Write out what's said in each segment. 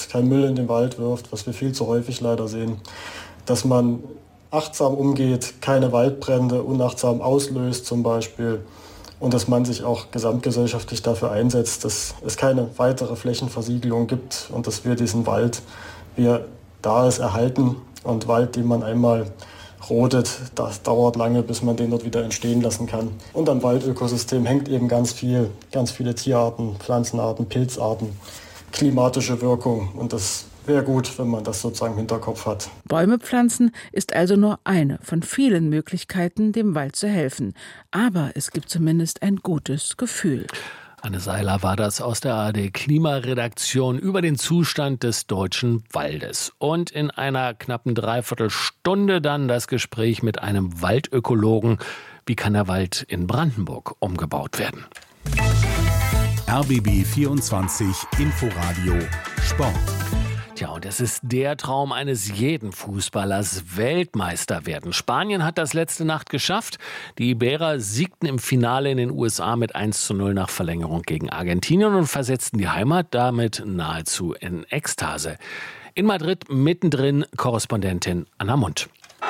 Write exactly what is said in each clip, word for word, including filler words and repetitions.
wirft, kein Müll in den Wald wirft, was wir viel zu häufig leider sehen, dass man achtsam umgeht, keine Waldbrände unachtsam auslöst zum Beispiel und dass man sich auch gesamtgesellschaftlich dafür einsetzt, dass es keine weitere Flächenversiegelung gibt und dass wir diesen Wald, wie er da ist, erhalten. Und Wald, den man einmal rodet, das dauert lange, bis man den dort wieder entstehen lassen kann. Und am Waldökosystem hängt eben ganz viel, ganz viele Tierarten, Pflanzenarten, Pilzarten, klimatische Wirkung. Und das wäre gut, wenn man das sozusagen im Hinterkopf hat. Bäume pflanzen ist also nur eine von vielen Möglichkeiten, dem Wald zu helfen. Aber es gibt zumindest ein gutes Gefühl. Anne Seiler war das aus der A R D-Klimaredaktion über den Zustand des deutschen Waldes. Und in einer knappen Dreiviertelstunde dann das Gespräch mit einem Waldökologen. Wie kann der Wald in Brandenburg umgebaut werden? R B B vierundzwanzig Inforadio Sport. Tja, und es ist der Traum eines jeden Fußballers, Weltmeister werden. Spanien hat das letzte Nacht geschafft. Die Iberer siegten im Finale in den U S A mit eins zu null nach Verlängerung gegen Argentinien und versetzten die Heimat damit nahezu in Ekstase. In Madrid mittendrin Korrespondentin Anna Mundt.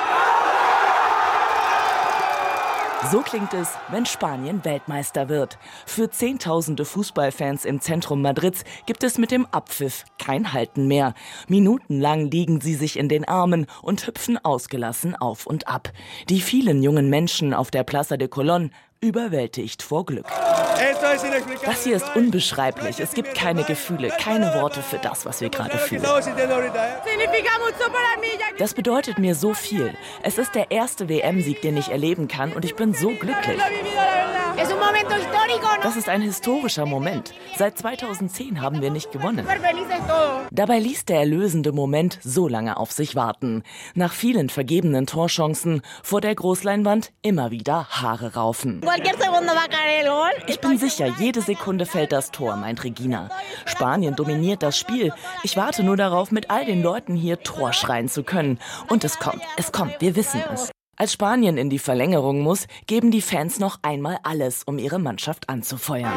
So klingt es, wenn Spanien Weltmeister wird. Für Zehntausende Fußballfans im Zentrum Madrids gibt es mit dem Abpfiff kein Halten mehr. Minutenlang liegen sie sich in den Armen und hüpfen ausgelassen auf und ab. Die vielen jungen Menschen auf der Plaza de Colón überwältigt vor Glück. Das hier ist unbeschreiblich. Es gibt keine Gefühle, keine Worte für das, was wir gerade fühlen. Das bedeutet mir so viel. Es ist der erste W M-Sieg, den ich erleben kann, und ich bin so glücklich. Das ist ein historischer Moment. Seit zweitausendzehn haben wir nicht gewonnen. Dabei ließ der erlösende Moment so lange auf sich warten. Nach vielen vergebenen Torchancen vor der Großleinwand immer wieder Haare raufen. Ich bin sicher, jede Sekunde fällt das Tor, meint Regina. Spanien dominiert das Spiel. Ich warte nur darauf, mit all den Leuten hier Tor schreien zu können. Und es kommt, es kommt, wir wissen es. Als Spanien in die Verlängerung muss, geben die Fans noch einmal alles, um ihre Mannschaft anzufeuern.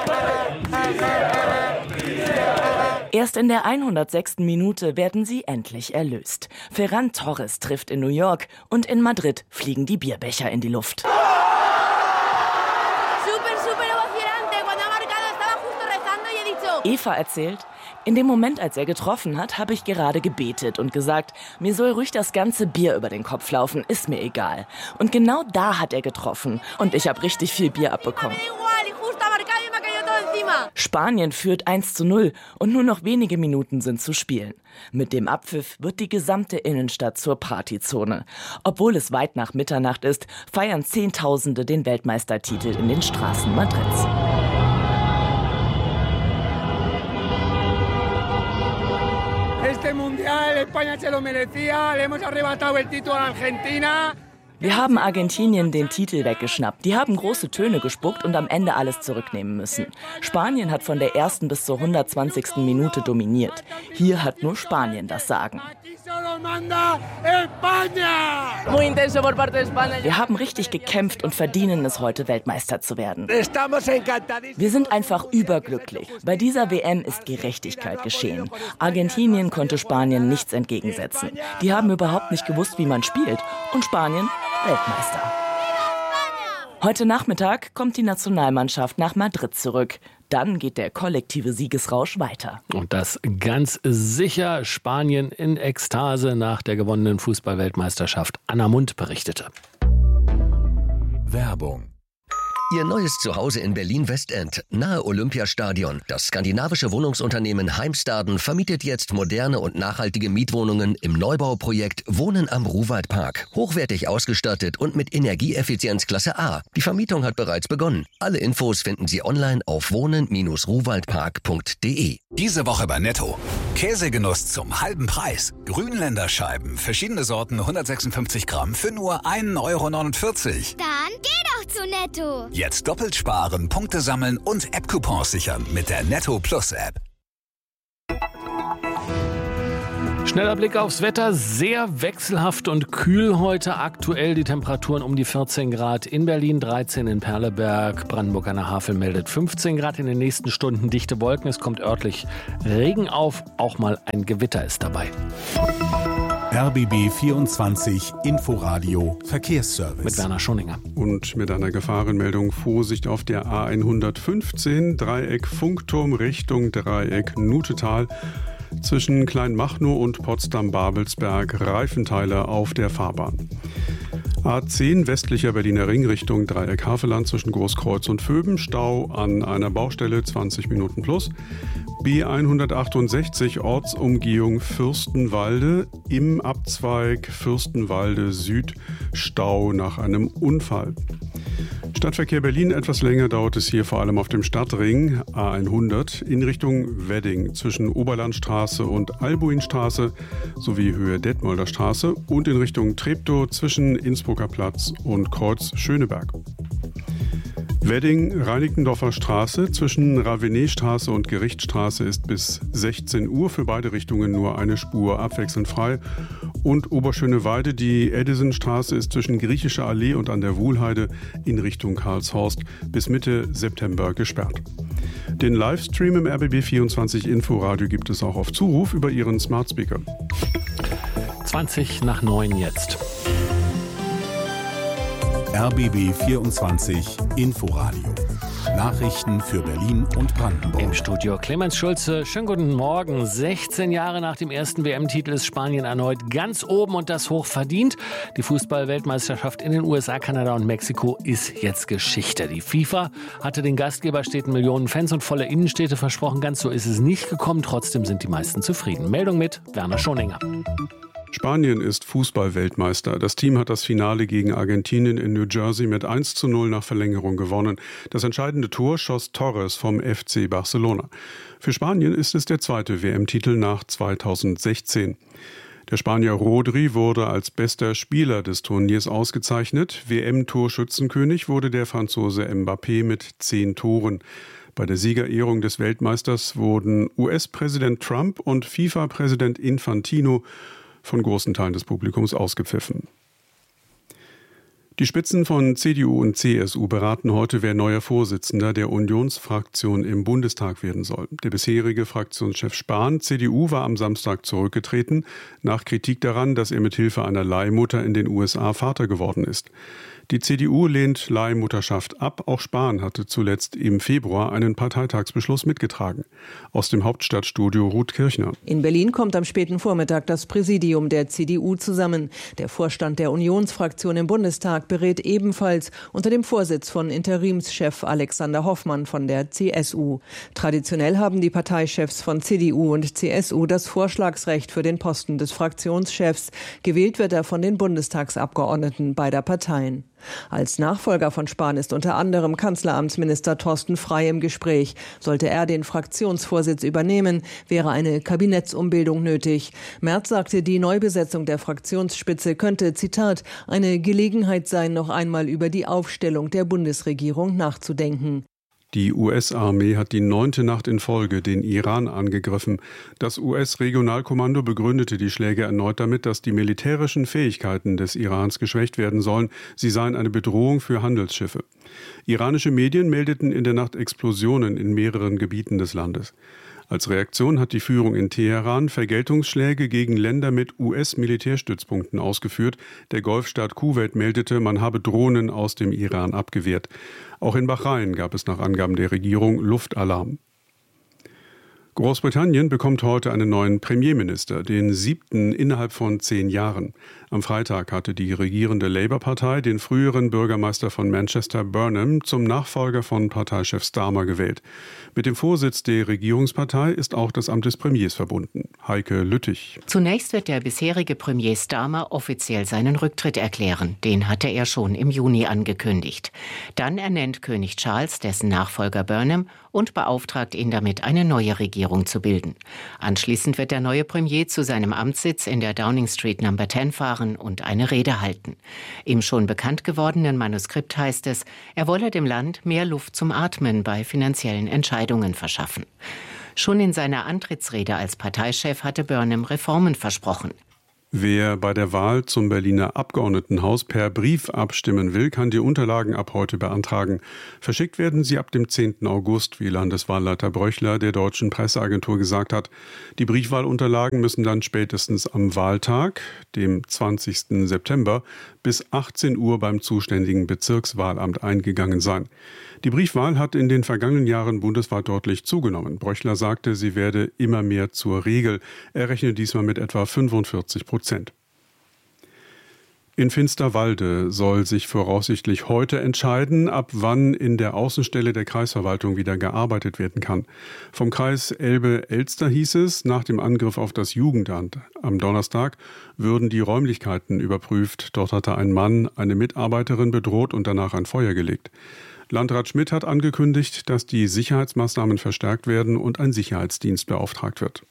Erst in der hundertsechsten Minute werden sie endlich erlöst. Ferran Torres trifft in New York und in Madrid fliegen die Bierbecher in die Luft. Eva erzählt, in dem Moment, als er getroffen hat, habe ich gerade gebetet und gesagt, mir soll ruhig das ganze Bier über den Kopf laufen, ist mir egal. Und genau da hat er getroffen und ich habe richtig viel Bier abbekommen. Spanien führt eins zu null und nur noch wenige Minuten sind zu spielen. Mit dem Abpfiff wird die gesamte Innenstadt zur Partyzone. Obwohl es weit nach Mitternacht ist, feiern Zehntausende den Weltmeistertitel in den Straßen Madrids. Wir haben Argentinien den Titel weggeschnappt. Die haben große Töne gespuckt und am Ende alles zurücknehmen müssen. Spanien hat von der ersten bis zur hundertzwanzigsten Minute dominiert. Hier hat nur Spanien das Sagen. Wir haben richtig gekämpft und verdienen es heute, Weltmeister zu werden. Wir sind einfach überglücklich. Bei dieser W M ist Gerechtigkeit geschehen. Argentinien konnte Spanien nichts entgegensetzen. Die haben überhaupt nicht gewusst, wie man spielt. Und Spanien Weltmeister. Heute Nachmittag kommt die Nationalmannschaft nach Madrid zurück. Dann geht der kollektive Siegesrausch weiter. Und das ganz sicher. Spanien in Ekstase nach der gewonnenen Fußball-Weltmeisterschaft. Anna Mundt berichtete. Werbung. Ihr neues Zuhause in Berlin-Westend, nahe Olympiastadion. Das skandinavische Wohnungsunternehmen Heimstaden vermietet jetzt moderne und nachhaltige Mietwohnungen im Neubauprojekt Wohnen am Ruhwaldpark. Hochwertig ausgestattet und mit Energieeffizienz Klasse A. Die Vermietung hat bereits begonnen. Alle Infos finden Sie online auf wohnen Bindestrich ruhwaldpark punkt de. Diese Woche bei Netto. Käsegenuss zum halben Preis. Grünländer Scheiben, verschiedene Sorten, hundertsechsundfünfzig Gramm für nur ein Euro neunundvierzig. Dann geh doch zu Netto. Jetzt doppelt sparen, Punkte sammeln und App-Coupons sichern mit der Netto Plus App. Schneller Blick aufs Wetter, sehr wechselhaft und kühl heute. Aktuell die Temperaturen um die vierzehn Grad in Berlin, dreizehn in Perleberg. Brandenburg an der Havel meldet fünfzehn Grad. In den nächsten Stunden dichte Wolken. Es kommt örtlich Regen auf. Auch mal ein Gewitter ist dabei. R B B vierundzwanzig Inforadio Verkehrsservice. Mit Werner Schoninger. Und mit einer Gefahrenmeldung: Vorsicht auf der A hundertfünfzehn, Dreieck Funkturm Richtung Dreieck Nutetal. Zwischen Kleinmachnow und Potsdam-Babelsberg Reifenteile auf der Fahrbahn. A zehn westlicher Berliner Ring Richtung Dreieck Havelland zwischen Großkreuz und Vöben. Stau an einer Baustelle, zwanzig Minuten plus. B hundertachtundsechzig Ortsumgehung Fürstenwalde. Im Abzweig Fürstenwalde Süd Stau nach einem Unfall. Stadtverkehr Berlin, etwas länger dauert es hier vor allem auf dem Stadtring A hundert in Richtung Wedding zwischen Oberlandstraße und Albuinstraße sowie Höhe Detmolder Straße und in Richtung Treptow zwischen Innsbrucker Platz und Kreuz Schöneberg. Wedding, Reinickendorfer Straße zwischen Ravenetstraße und Gerichtsstraße ist bis sechzehn Uhr für beide Richtungen nur eine Spur abwechselnd frei. Und Oberschöneweide, die Edisonstraße ist zwischen Griechischer Allee und an der Wuhlheide in Richtung Karlshorst bis Mitte September gesperrt. Den Livestream im R B B vierundzwanzig Inforadio gibt es auch auf Zuruf über Ihren Smart Speaker. zwanzig nach neun jetzt. R B B vierundzwanzig Inforadio. Nachrichten für Berlin und Brandenburg. Im Studio Clemens Schulze. Schönen guten Morgen. sechzehn Jahre nach dem ersten W M-Titel ist Spanien erneut ganz oben und das hoch verdient. Die Fußball-Weltmeisterschaft in den U S A, Kanada und Mexiko ist jetzt Geschichte. Die FIFA hatte den Gastgeberstädten Millionen Fans und volle Innenstädte versprochen. Ganz so ist es nicht gekommen. Trotzdem sind die meisten zufrieden. Meldung mit Werner Schoninger. Spanien ist Fußball-Weltmeister. Das Team hat das Finale gegen Argentinien in New Jersey mit eins zu null nach Verlängerung gewonnen. Das entscheidende Tor schoss Torres vom F C Barcelona. Für Spanien ist es der zweite W M-Titel nach zweitausendsechzehn. Der Spanier Rodri wurde als bester Spieler des Turniers ausgezeichnet. W M-Torschützenkönig wurde der Franzose Mbappé mit zehn Toren. Bei der Siegerehrung des Weltmeisters wurden U S-Präsident Trump und FIFA-Präsident Infantino von großen Teilen des Publikums ausgepfiffen. Die Spitzen von C D U und C S U beraten heute, wer neuer Vorsitzender der Unionsfraktion im Bundestag werden soll. Der bisherige Fraktionschef Spahn, C D U, war am Samstag zurückgetreten, nach Kritik daran, dass er mit Hilfe einer Leihmutter in den U S A Vater geworden ist. Die C D U lehnt Leihmutterschaft ab. Auch Spahn hatte zuletzt im Februar einen Parteitagsbeschluss mitgetragen. Aus dem Hauptstadtstudio Ruth Kirchner. In Berlin kommt am späten Vormittag das Präsidium der C D U zusammen. Der Vorstand der Unionsfraktion im Bundestag berät ebenfalls unter dem Vorsitz von Interimschef Alexander Hoffmann von der C S U. Traditionell haben die Parteichefs von C D U und C S U das Vorschlagsrecht für den Posten des Fraktionschefs. Gewählt wird er von den Bundestagsabgeordneten beider Parteien. Als Nachfolger von Spahn ist unter anderem Kanzleramtsminister Thorsten Frey im Gespräch. Sollte er den Fraktionsvorsitz übernehmen, wäre eine Kabinettsumbildung nötig. Merz sagte, die Neubesetzung der Fraktionsspitze könnte, Zitat, eine Gelegenheit sein, noch einmal über die Aufstellung der Bundesregierung nachzudenken. Die U S-Armee hat die neunte Nacht in Folge den Iran angegriffen. Das U S-Regionalkommando begründete die Schläge erneut damit, dass die militärischen Fähigkeiten des Irans geschwächt werden sollen. Sie seien eine Bedrohung für Handelsschiffe. Iranische Medien meldeten in der Nacht Explosionen in mehreren Gebieten des Landes. Als Reaktion hat die Führung in Teheran Vergeltungsschläge gegen Länder mit U S-Militärstützpunkten ausgeführt. Der Golfstaat Kuwait meldete, man habe Drohnen aus dem Iran abgewehrt. Auch in Bahrain gab es nach Angaben der Regierung Luftalarm. Großbritannien bekommt heute einen neuen Premierminister, den siebten innerhalb von zehn Jahren. Am Freitag hatte die regierende Labour-Partei den früheren Bürgermeister von Manchester Burnham zum Nachfolger von Parteichef Starmer gewählt. Mit dem Vorsitz der Regierungspartei ist auch das Amt des Premiers verbunden. Heike Lüttich. Zunächst wird der bisherige Premier Starmer offiziell seinen Rücktritt erklären. Den hatte er schon im Juni angekündigt. Dann ernennt König Charles dessen Nachfolger Burnham und beauftragt ihn damit, eine neue Regierung zu bilden. Anschließend wird der neue Premier zu seinem Amtssitz in der Downing Street Number zehn fahren und eine Rede halten. Im schon bekannt gewordenen Manuskript heißt es, er wolle dem Land mehr Luft zum Atmen bei finanziellen Entscheidungen verschaffen. Schon in seiner Antrittsrede als Parteichef hatte Burnham Reformen versprochen. Wer bei der Wahl zum Berliner Abgeordnetenhaus per Brief abstimmen will, kann die Unterlagen ab heute beantragen. Verschickt werden sie ab dem zehnten August, wie Landeswahlleiter Bröchler der Deutschen Presseagentur gesagt hat. Die Briefwahlunterlagen müssen dann spätestens am Wahltag, dem zwanzigsten September, bis achtzehn Uhr beim zuständigen Bezirkswahlamt eingegangen sein. Die Briefwahl hat in den vergangenen Jahren bundesweit deutlich zugenommen. Bröchler sagte, sie werde immer mehr zur Regel. Er rechne diesmal mit etwa fünfundvierzig Prozent. In Finsterwalde soll sich voraussichtlich heute entscheiden, ab wann in der Außenstelle der Kreisverwaltung wieder gearbeitet werden kann. Vom Kreis Elbe-Elster hieß es, nach dem Angriff auf das Jugendamt am Donnerstag würden die Räumlichkeiten überprüft. Dort hatte ein Mann eine Mitarbeiterin bedroht und danach ein Feuer gelegt. Landrat Schmidt hat angekündigt, dass die Sicherheitsmaßnahmen verstärkt werden und ein Sicherheitsdienst beauftragt wird.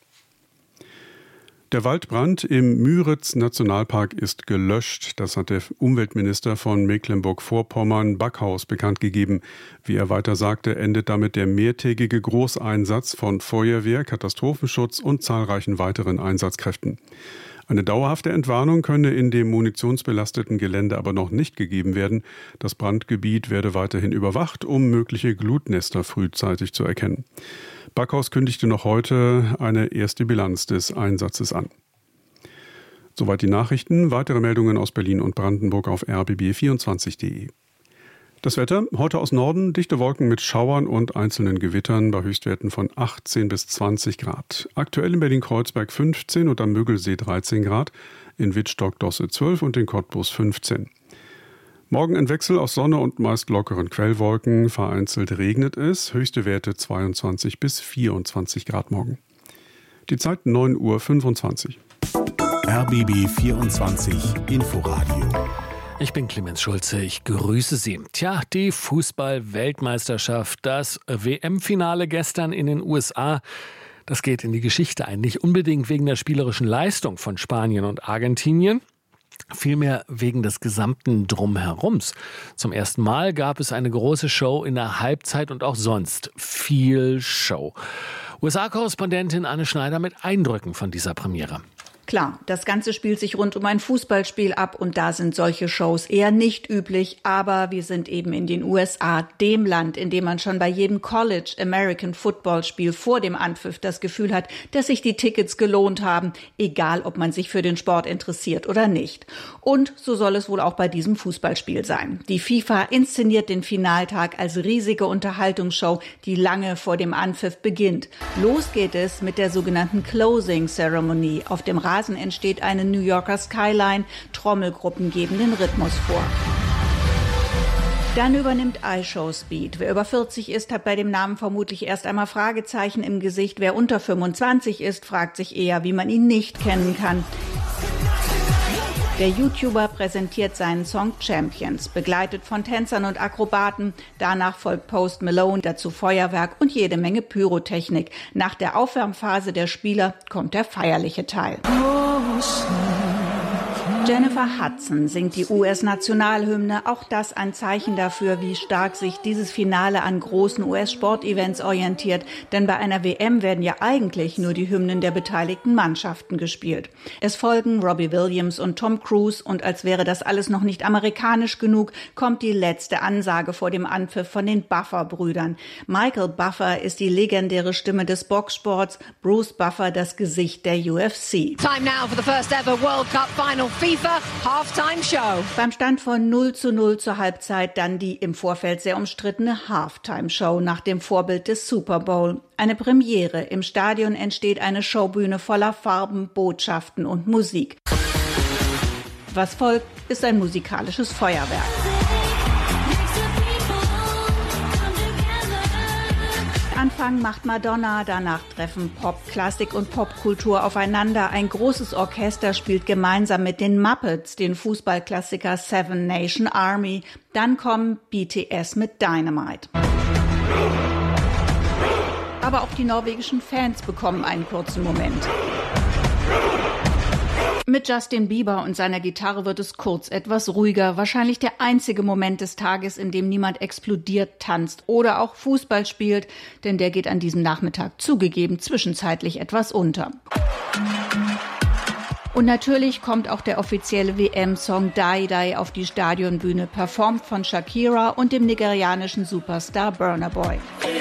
Der Waldbrand im Müritz-Nationalpark ist gelöscht. Das hat der Umweltminister von Mecklenburg-Vorpommern, Backhaus, bekannt gegeben. Wie er weiter sagte, endet damit der mehrtägige Großeinsatz von Feuerwehr, Katastrophenschutz und zahlreichen weiteren Einsatzkräften. Eine dauerhafte Entwarnung könne in dem munitionsbelasteten Gelände aber noch nicht gegeben werden. Das Brandgebiet werde weiterhin überwacht, um mögliche Glutnester frühzeitig zu erkennen. Backhaus kündigte noch heute eine erste Bilanz des Einsatzes an. Soweit die Nachrichten. Weitere Meldungen aus Berlin und Brandenburg auf r b b vierundzwanzig punkt de. Das Wetter, heute aus Norden, dichte Wolken mit Schauern und einzelnen Gewittern bei Höchstwerten von achtzehn bis zwanzig Grad. Aktuell in Berlin-Kreuzberg fünfzehn und am Müggelsee dreizehn Grad, in Wittstock-Dosse zwölf und in Cottbus fünfzehn. Morgen ein Wechsel aus Sonne und meist lockeren Quellwolken, vereinzelt regnet es, höchste Werte zweiundzwanzig bis vierundzwanzig Grad morgen. Die Zeit neun Uhr fünfundzwanzig. R B B vierundzwanzig Inforadio. Ich bin Clemens Schulze, ich grüße Sie. Tja, die Fußball-Weltmeisterschaft, das W M-Finale gestern in den U S A, das geht in die Geschichte ein. Nicht unbedingt wegen der spielerischen Leistung von Spanien und Argentinien, vielmehr wegen des gesamten Drumherums. Zum ersten Mal gab es eine große Show in der Halbzeit und auch sonst viel Show. U S A-Korrespondentin Anne Schneider mit Eindrücken von dieser Premiere. Klar, das Ganze spielt sich rund um ein Fußballspiel ab und da sind solche Shows eher nicht üblich, aber wir sind eben in den U S A, dem Land, in dem man schon bei jedem College American Football Spiel vor dem Anpfiff das Gefühl hat, dass sich die Tickets gelohnt haben, egal ob man sich für den Sport interessiert oder nicht. Und so soll es wohl auch bei diesem Fußballspiel sein. Die FIFA inszeniert den Finaltag als riesige Unterhaltungsshow, die lange vor dem Anpfiff beginnt. Los geht es mit der sogenannten Closing Ceremony. Auf dem Rasen entsteht eine New Yorker Skyline, Trommelgruppen geben den Rhythmus vor. Dann übernimmt iShow Speed. Wer über vierzig ist, hat bei dem Namen vermutlich erst einmal Fragezeichen im Gesicht. Wer unter fünfundzwanzig ist, fragt sich eher, wie man ihn nicht kennen kann. Der YouTuber präsentiert seinen Song Champions, begleitet von Tänzern und Akrobaten. Danach folgt Post Malone, dazu Feuerwerk und jede Menge Pyrotechnik. Nach der Aufwärmphase der Spieler kommt der feierliche Teil. Jennifer Hudson singt die U S-Nationalhymne, auch das ein Zeichen dafür, wie stark sich dieses Finale an großen U S-Sportevents orientiert. Denn bei einer W M werden ja eigentlich nur die Hymnen der beteiligten Mannschaften gespielt. Es folgen Robbie Williams und Tom Cruise und als wäre das alles noch nicht amerikanisch genug, kommt die letzte Ansage vor dem Anpfiff von den Buffer-Brüdern. Michael Buffer ist die legendäre Stimme des Boxsports, Bruce Buffer das Gesicht der U F C. Time now for the first ever World Cup final. FIFA Halftime Show. Beim Stand von null zu null zur Halbzeit dann die im Vorfeld sehr umstrittene Halftime Show nach dem Vorbild des Super Bowl. Eine Premiere. Im Stadion entsteht eine Showbühne voller Farben, Botschaften und Musik. Was folgt, ist ein musikalisches Feuerwerk. Anfang macht Madonna, danach treffen Pop, Klassik und Popkultur aufeinander. Ein großes Orchester spielt gemeinsam mit den Muppets den Fußballklassiker Seven Nation Army. Dann kommen B T S mit Dynamite. Aber auch die norwegischen Fans bekommen einen kurzen Moment. Mit Justin Bieber und seiner Gitarre wird es kurz etwas ruhiger. Wahrscheinlich der einzige Moment des Tages, in dem niemand explodiert, tanzt oder auch Fußball spielt, denn der geht an diesem Nachmittag zugegeben zwischenzeitlich etwas unter. Und natürlich kommt auch der offizielle W M-Song Die Die auf die Stadionbühne, performt von Shakira und dem nigerianischen Superstar Burna Boy.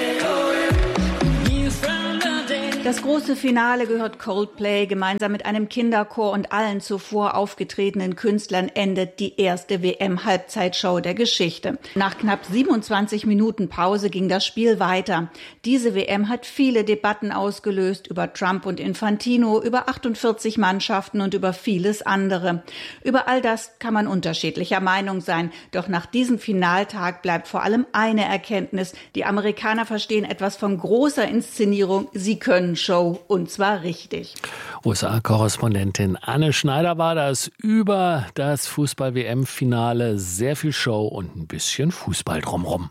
Das große Finale gehört Coldplay. Gemeinsam mit einem Kinderchor und allen zuvor aufgetretenen Künstlern endet die erste W M-Halbzeitshow der Geschichte. Nach knapp siebenundzwanzig Minuten Pause ging das Spiel weiter. Diese W M hat viele Debatten ausgelöst über Trump und Infantino, über achtundvierzig Mannschaften und über vieles andere. Über all das kann man unterschiedlicher Meinung sein. Doch nach diesem Finaltag bleibt vor allem eine Erkenntnis. Die Amerikaner verstehen etwas von großer Inszenierung. Sie können Show, und zwar richtig. U S A-Korrespondentin Anne Schneider war das über das Fußball-W M-Finale. Sehr viel Show und ein bisschen Fußball drumherum.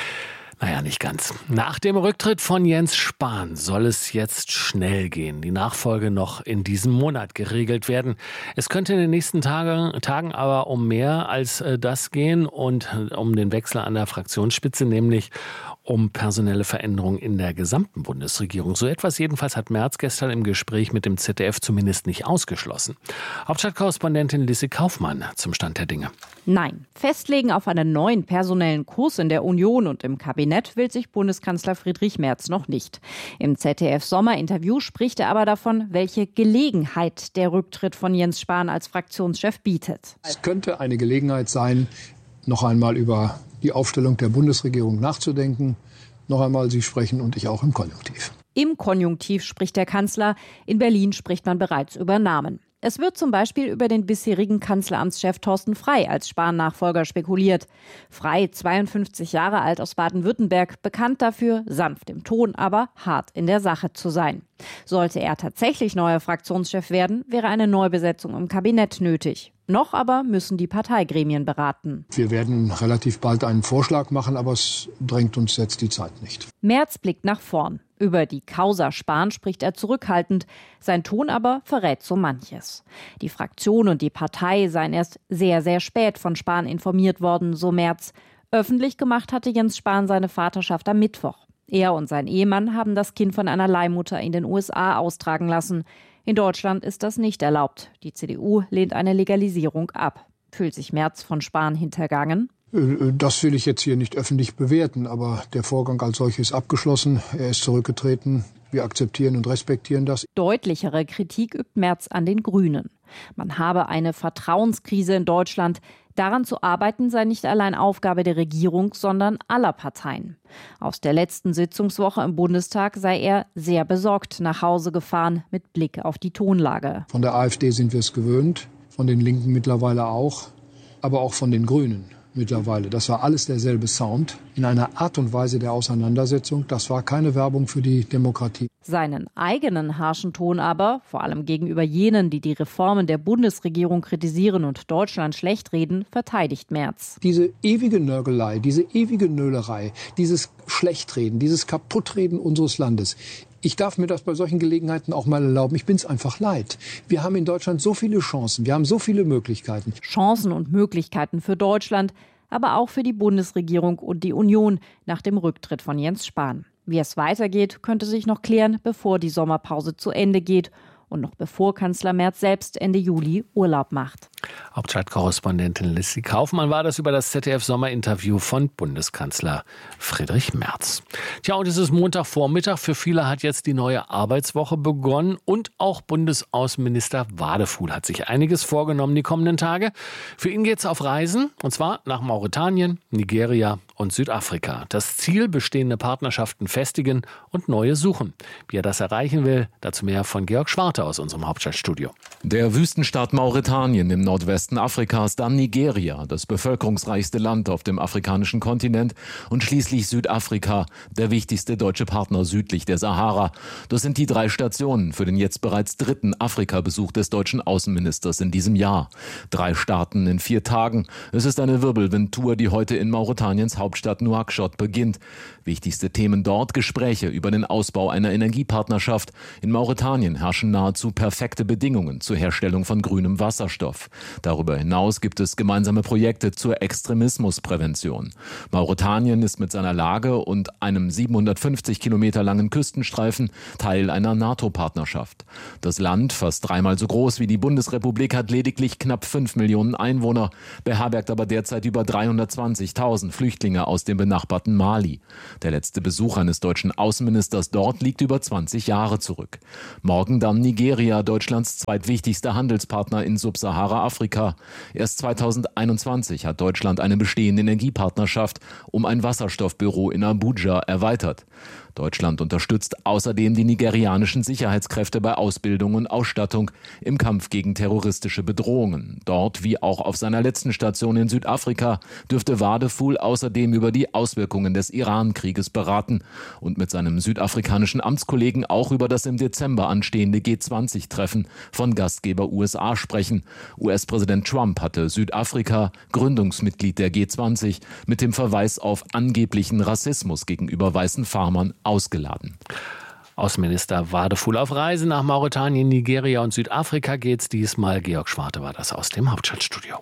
Naja, nicht ganz. Nach dem Rücktritt von Jens Spahn soll es jetzt schnell gehen. Die Nachfolge noch in diesem Monat geregelt werden. Es könnte in den nächsten Tagen, Tagen aber um mehr als das gehen und um den Wechsel an der Fraktionsspitze, nämlich um personelle Veränderungen in der gesamten Bundesregierung. So etwas jedenfalls hat Merz gestern im Gespräch mit dem Z D F zumindest nicht ausgeschlossen. Hauptstadtkorrespondentin Lissy Kaufmann zum Stand der Dinge. Nein, festlegen auf einen neuen personellen Kurs in der Union und im Kabinett will sich Bundeskanzler Friedrich Merz noch nicht. Im Z D F-Sommerinterview spricht er aber davon, welche Gelegenheit der Rücktritt von Jens Spahn als Fraktionschef bietet. Es könnte eine Gelegenheit sein, noch einmal über die Aufstellung der Bundesregierung nachzudenken. Noch einmal, Sie sprechen und ich auch im Konjunktiv. Im Konjunktiv spricht der Kanzler. In Berlin spricht man bereits über Namen. Es wird zum Beispiel über den bisherigen Kanzleramtschef Thorsten Frey als Spahn-Nachfolger spekuliert. Frey, zweiundfünfzig Jahre alt aus Baden-Württemberg, bekannt dafür, sanft im Ton, aber hart in der Sache zu sein. Sollte er tatsächlich neuer Fraktionschef werden, wäre eine Neubesetzung im Kabinett nötig. Noch aber müssen die Parteigremien beraten. Wir werden relativ bald einen Vorschlag machen, aber es drängt uns jetzt die Zeit nicht. Merz blickt nach vorn. Über die Causa Spahn spricht er zurückhaltend. Sein Ton aber verrät so manches. Die Fraktion und die Partei seien erst sehr, sehr spät von Spahn informiert worden, so Merz. Öffentlich gemacht hatte Jens Spahn seine Vaterschaft am Mittwoch. Er und sein Ehemann haben das Kind von einer Leihmutter in den U S A austragen lassen. In Deutschland ist das nicht erlaubt. Die C D U lehnt eine Legalisierung ab. Fühlt sich Merz von Spahn hintergangen? Das will ich jetzt hier nicht öffentlich bewerten, aber der Vorgang als solches ist abgeschlossen. Er ist zurückgetreten. Wir akzeptieren und respektieren das. Deutlichere Kritik übt Merz an den Grünen. Man habe eine Vertrauenskrise in Deutschland. Daran zu arbeiten sei nicht allein Aufgabe der Regierung, sondern aller Parteien. Aus der letzten Sitzungswoche im Bundestag sei er sehr besorgt nach Hause gefahren, mit Blick auf die Tonlage. Von der AfD sind wir es gewöhnt, von den Linken mittlerweile auch, aber auch von den Grünen mittlerweile. Das war alles derselbe Sound in einer Art und Weise der Auseinandersetzung. Das war keine Werbung für die Demokratie. Seinen eigenen harschen Ton aber, vor allem gegenüber jenen, die die Reformen der Bundesregierung kritisieren und Deutschland schlecht reden, verteidigt Merz. Diese ewige Nörgelei, diese ewige Nölerei, dieses Schlechtreden, dieses Kaputtreden unseres Landes. Ich darf mir das bei solchen Gelegenheiten auch mal erlauben. Ich bin es einfach leid. Wir haben in Deutschland so viele Chancen, wir haben so viele Möglichkeiten. Chancen und Möglichkeiten für Deutschland, aber auch für die Bundesregierung und die Union nach dem Rücktritt von Jens Spahn. Wie es weitergeht, könnte sich noch klären, bevor die Sommerpause zu Ende geht und noch bevor Kanzler Merz selbst Ende Juli Urlaub macht. Hauptstadtkorrespondentin Lissy Kaufmann war das über das Z D F-Sommerinterview von Bundeskanzler Friedrich Merz. Tja, und es ist Montagvormittag. Für viele hat jetzt die neue Arbeitswoche begonnen. Und auch Bundesaußenminister Wadefuhl hat sich einiges vorgenommen die kommenden Tage. Für ihn geht es auf Reisen, und zwar nach Mauretanien, Nigeria und Südafrika. Das Ziel, bestehende Partnerschaften festigen und neue suchen. Wie er das erreichen will, dazu mehr von Georg Schwarte aus unserem Hauptstadtstudio. Der Wüstenstaat Mauretanien im Nordwesten Afrikas, dann Nigeria, das bevölkerungsreichste Land auf dem afrikanischen Kontinent, und schließlich Südafrika, der wichtigste deutsche Partner südlich der Sahara. Das sind die drei Stationen für den jetzt bereits dritten Afrika-Besuch des deutschen Außenministers in diesem Jahr. Drei Staaten in vier Tagen. Es ist eine Wirbelwindtour, die heute in Mauretaniens Hauptstadt Hauptstadt Nouakchott beginnt. Wichtigste Themen dort: Gespräche über den Ausbau einer Energiepartnerschaft. In Mauretanien herrschen nahezu perfekte Bedingungen zur Herstellung von grünem Wasserstoff. Darüber hinaus gibt es gemeinsame Projekte zur Extremismusprävention. Mauretanien ist mit seiner Lage und einem siebenhundertfünfzig Kilometer langen Küstenstreifen Teil einer NATO-Partnerschaft. Das Land, fast dreimal so groß wie die Bundesrepublik, hat lediglich knapp fünf Millionen Einwohner, beherbergt aber derzeit über dreihundertzwanzigtausend Flüchtlinge aus dem benachbarten Mali. Der letzte Besuch eines deutschen Außenministers dort liegt über zwanzig Jahre zurück. Morgen dann Nigeria, Deutschlands zweitwichtigster Handelspartner in Subsahara-Afrika. Erst zweitausendeinundzwanzig hat Deutschland eine bestehende Energiepartnerschaft um ein Wasserstoffbüro in Abuja erweitert. Deutschland unterstützt außerdem die nigerianischen Sicherheitskräfte bei Ausbildung und Ausstattung im Kampf gegen terroristische Bedrohungen. Dort, wie auch auf seiner letzten Station in Südafrika, dürfte Wadefuhl außerdem über die Auswirkungen des Iran-Krieges beraten und mit seinem südafrikanischen Amtskollegen auch über das im Dezember anstehende G zwanzig Treffen von Gastgeber U S A sprechen. U S-Präsident Trump hatte Südafrika, Gründungsmitglied der G zwanzig, mit dem Verweis auf angeblichen Rassismus gegenüber weißen Farmern ausgeladen. Außenminister Wadefuhl auf Reise nach Mauretanien, Nigeria und Südafrika geht's diesmal. Georg Schwarte war das aus dem Hauptstadtstudio.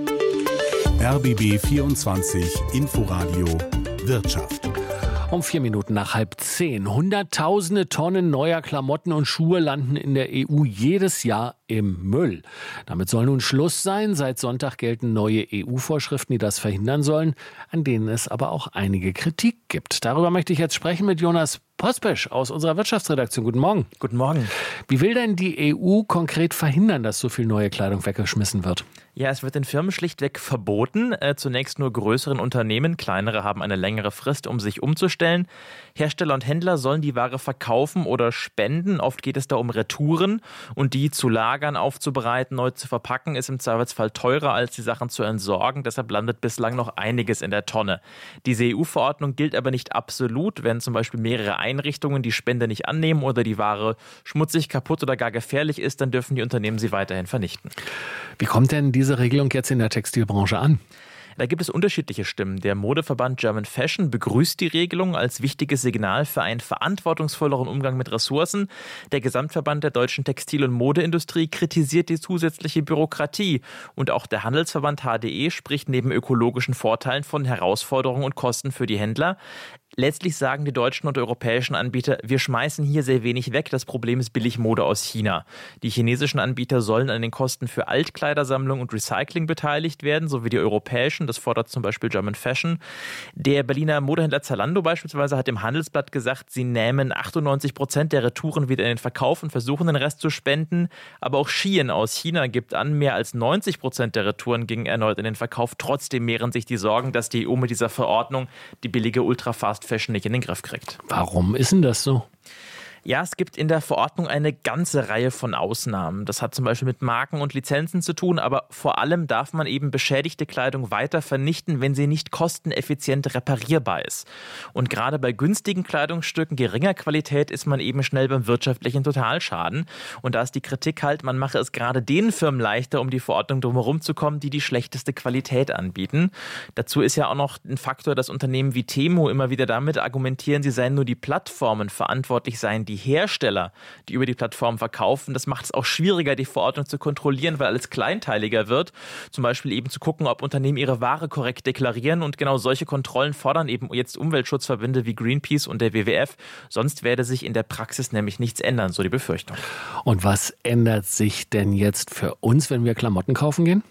R B B vierundzwanzig Inforadio Wirtschaft. Um vier Minuten nach halb zehn. Hunderttausende Tonnen neuer Klamotten und Schuhe landen in der E U jedes Jahr im Müll. Damit soll nun Schluss sein. Seit Sonntag gelten neue E U-Vorschriften, die das verhindern sollen, an denen es aber auch einige Kritik gibt. Darüber möchte ich jetzt sprechen mit Jonas Pospesch aus unserer Wirtschaftsredaktion. Guten Morgen. Guten Morgen. Wie will denn die E U konkret verhindern, dass so viel neue Kleidung weggeschmissen wird? Ja, es wird den Firmen schlichtweg verboten. Äh, zunächst nur größeren Unternehmen. Kleinere haben eine längere Frist, um sich umzustellen. Hersteller und Händler sollen die Ware verkaufen oder spenden. Oft geht es da um Retouren. Und die zu lagern, aufzubereiten, neu zu verpacken, ist im Zweifelsfall teurer, als die Sachen zu entsorgen. Deshalb landet bislang noch einiges in der Tonne. Diese E U-Verordnung gilt aber nicht absolut. Wenn zum Beispiel mehrere Einrichtungen die Spende nicht annehmen oder die Ware schmutzig, kaputt oder gar gefährlich ist, dann dürfen die Unternehmen sie weiterhin vernichten. Wie kommt denn diese Regelung jetzt in der Textilbranche an? Da gibt es unterschiedliche Stimmen. Der Modeverband German Fashion begrüßt die Regelung als wichtiges Signal für einen verantwortungsvolleren Umgang mit Ressourcen. Der Gesamtverband der deutschen Textil- und Modeindustrie kritisiert die zusätzliche Bürokratie. Und auch der Handelsverband H D E spricht neben ökologischen Vorteilen von Herausforderungen und Kosten für die Händler. Letztlich sagen die deutschen und europäischen Anbieter, wir schmeißen hier sehr wenig weg. Das Problem ist Billigmode aus China. Die chinesischen Anbieter sollen an den Kosten für Altkleidersammlung und Recycling beteiligt werden, sowie die europäischen. Das fordert zum Beispiel German Fashion. Der Berliner Modehändler Zalando beispielsweise hat im Handelsblatt gesagt, sie nehmen achtundneunzig Prozent der Retouren wieder in den Verkauf und versuchen den Rest zu spenden. Aber auch Shein aus China gibt an, mehr als neunzig Prozent der Retouren gingen erneut in den Verkauf. Trotzdem mehren sich die Sorgen, dass die E U mit dieser Verordnung die billige Ultrafast Fashion nicht in den Griff kriegt. Warum ist denn das so? Ja, es gibt in der Verordnung eine ganze Reihe von Ausnahmen. Das hat zum Beispiel mit Marken und Lizenzen zu tun, aber vor allem darf man eben beschädigte Kleidung weiter vernichten, wenn sie nicht kosteneffizient reparierbar ist. Und gerade bei günstigen Kleidungsstücken geringer Qualität ist man eben schnell beim wirtschaftlichen Totalschaden. Und da ist die Kritik halt, man mache es gerade den Firmen leichter, um die Verordnung drumherum zu kommen, die die schlechteste Qualität anbieten. Dazu ist ja auch noch ein Faktor, dass Unternehmen wie Temu immer wieder damit argumentieren, sie seien nur die Plattformen verantwortlich seien, die Die Hersteller, die über die Plattform verkaufen. Das macht es auch schwieriger, die Verordnung zu kontrollieren, weil alles kleinteiliger wird. Zum Beispiel eben zu gucken, ob Unternehmen ihre Ware korrekt deklarieren. Und genau solche Kontrollen fordern eben jetzt Umweltschutzverbände wie Greenpeace und der W W F. Sonst werde sich in der Praxis nämlich nichts ändern, so die Befürchtung. Und was ändert sich denn jetzt für uns, wenn wir Klamotten kaufen gehen?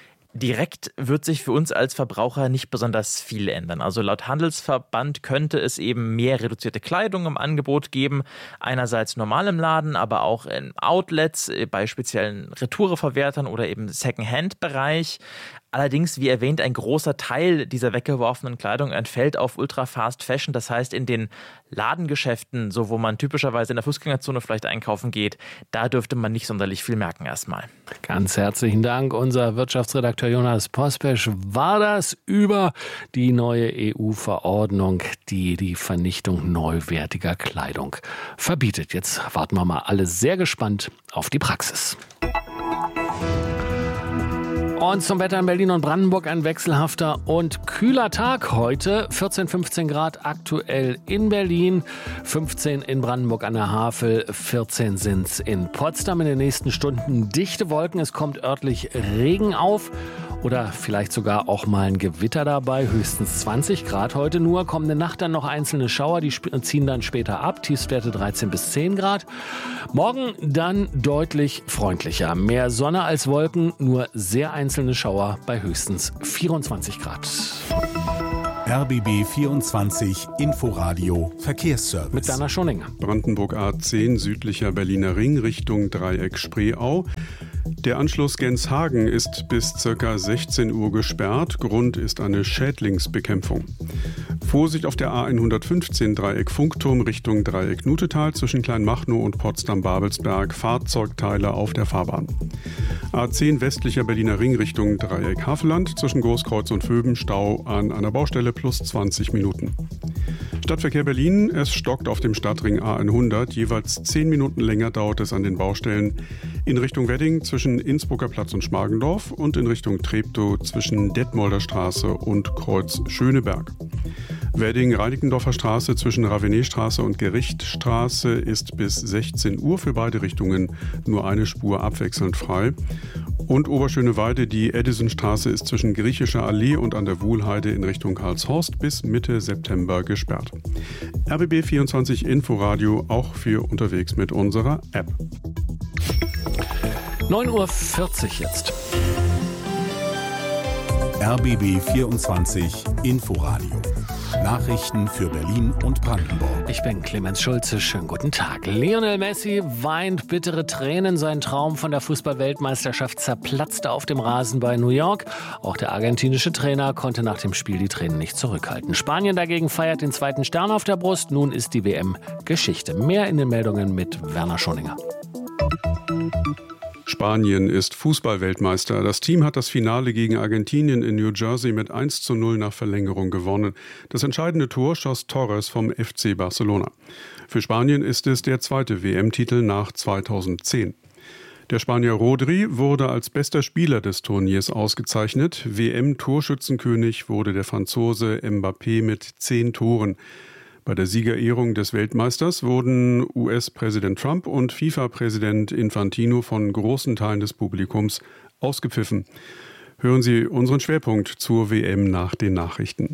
Direkt wird sich für uns als Verbraucher nicht besonders viel ändern. Also laut Handelsverband könnte es eben mehr reduzierte Kleidung im Angebot geben. Einerseits normal im Laden, aber auch in Outlets, bei speziellen Retoureverwertern oder eben Second-Hand-Bereich. Allerdings, wie erwähnt, ein großer Teil dieser weggeworfenen Kleidung entfällt auf Ultra-Fast Fashion. Das heißt, in den Ladengeschäften, so wo man typischerweise in der Fußgängerzone vielleicht einkaufen geht, da dürfte man nicht sonderlich viel merken erstmal. Ganz herzlichen Dank, unser Wirtschaftsredakteur Jonas Pospesch war das über die neue E U-Verordnung, die die Vernichtung neuwertiger Kleidung verbietet. Jetzt warten wir mal alle sehr gespannt auf die Praxis. Und zum Wetter in Berlin und Brandenburg ein wechselhafter und kühler Tag heute. vierzehn, fünfzehn Grad aktuell in Berlin, fünfzehn in Brandenburg an der Havel, vierzehn sind's in Potsdam. In den nächsten Stunden dichte Wolken, es kommt örtlich Regen auf. Oder vielleicht sogar auch mal ein Gewitter dabei, höchstens zwanzig Grad heute nur. Kommende Nacht dann noch einzelne Schauer, die ziehen dann später ab, Tiefstwerte dreizehn bis zehn Grad. Morgen dann deutlich freundlicher, mehr Sonne als Wolken, nur sehr einzelne Schauer bei höchstens vierundzwanzig Grad. R B B vierundzwanzig Inforadio Verkehrsservice. Mit Dana Schoninger. Brandenburg A zehn, südlicher Berliner Ring, Richtung Dreieck Spreeau. Der Anschluss Genshagen ist bis ca. sechzehn Uhr gesperrt. Grund ist eine Schädlingsbekämpfung. Vorsicht auf der A hundertfünfzehn Dreieck Funkturm Richtung Dreieck Nutetal zwischen Kleinmachnow und Potsdam-Babelsberg. Fahrzeugteile auf der Fahrbahn. A zehn westlicher Berliner Ring Richtung Dreieck Havelland zwischen Großkreuz und Vöben. Stau an einer Baustelle plus zwanzig Minuten. Stadtverkehr Berlin, es stockt auf dem Stadtring A hundert. Jeweils zehn Minuten länger dauert es an den Baustellen in Richtung Wedding zwischen Innsbrucker Platz und Schmargendorf und in Richtung Treptow zwischen Detmolder Straße und Kreuz Schöneberg. Wedding-Reinickendorfer Straße zwischen Ravenetstraße und Gerichtstraße ist bis sechzehn Uhr für beide Richtungen nur eine Spur abwechselnd frei. Und Oberschöneweide, die Edisonstraße ist zwischen Griechischer Allee und an der Wuhlheide in Richtung Karlshorst bis Mitte September gesperrt. R B B vierundzwanzig Inforadio auch für unterwegs mit unserer App. neun Uhr vierzig jetzt. R B B vierundzwanzig Inforadio. Nachrichten für Berlin und Brandenburg. Ich bin Clemens Schulze, schönen guten Tag. Lionel Messi weint bittere Tränen. Sein Traum von der Fußball-Weltmeisterschaft zerplatzte auf dem Rasen bei New York. Auch der argentinische Trainer konnte nach dem Spiel die Tränen nicht zurückhalten. Spanien dagegen feiert den zweiten Stern auf der Brust. Nun ist die W M Geschichte. Mehr in den Meldungen mit Werner Schoninger. Spanien ist Fußball-Weltmeister. Das Team hat das Finale gegen Argentinien in New Jersey mit eins zu null nach Verlängerung gewonnen. Das entscheidende Tor schoss Torres vom F C Barcelona. Für Spanien ist es der zweite W M-Titel nach zweitausendzehn. Der Spanier Rodri wurde als bester Spieler des Turniers ausgezeichnet. W M-Torschützenkönig wurde der Franzose Mbappé mit zehn Toren. Bei der Siegerehrung des Weltmeisters wurden U S-Präsident Trump und FIFA-Präsident Infantino von großen Teilen des Publikums ausgepfiffen. Hören Sie unseren Schwerpunkt zur W M nach den Nachrichten.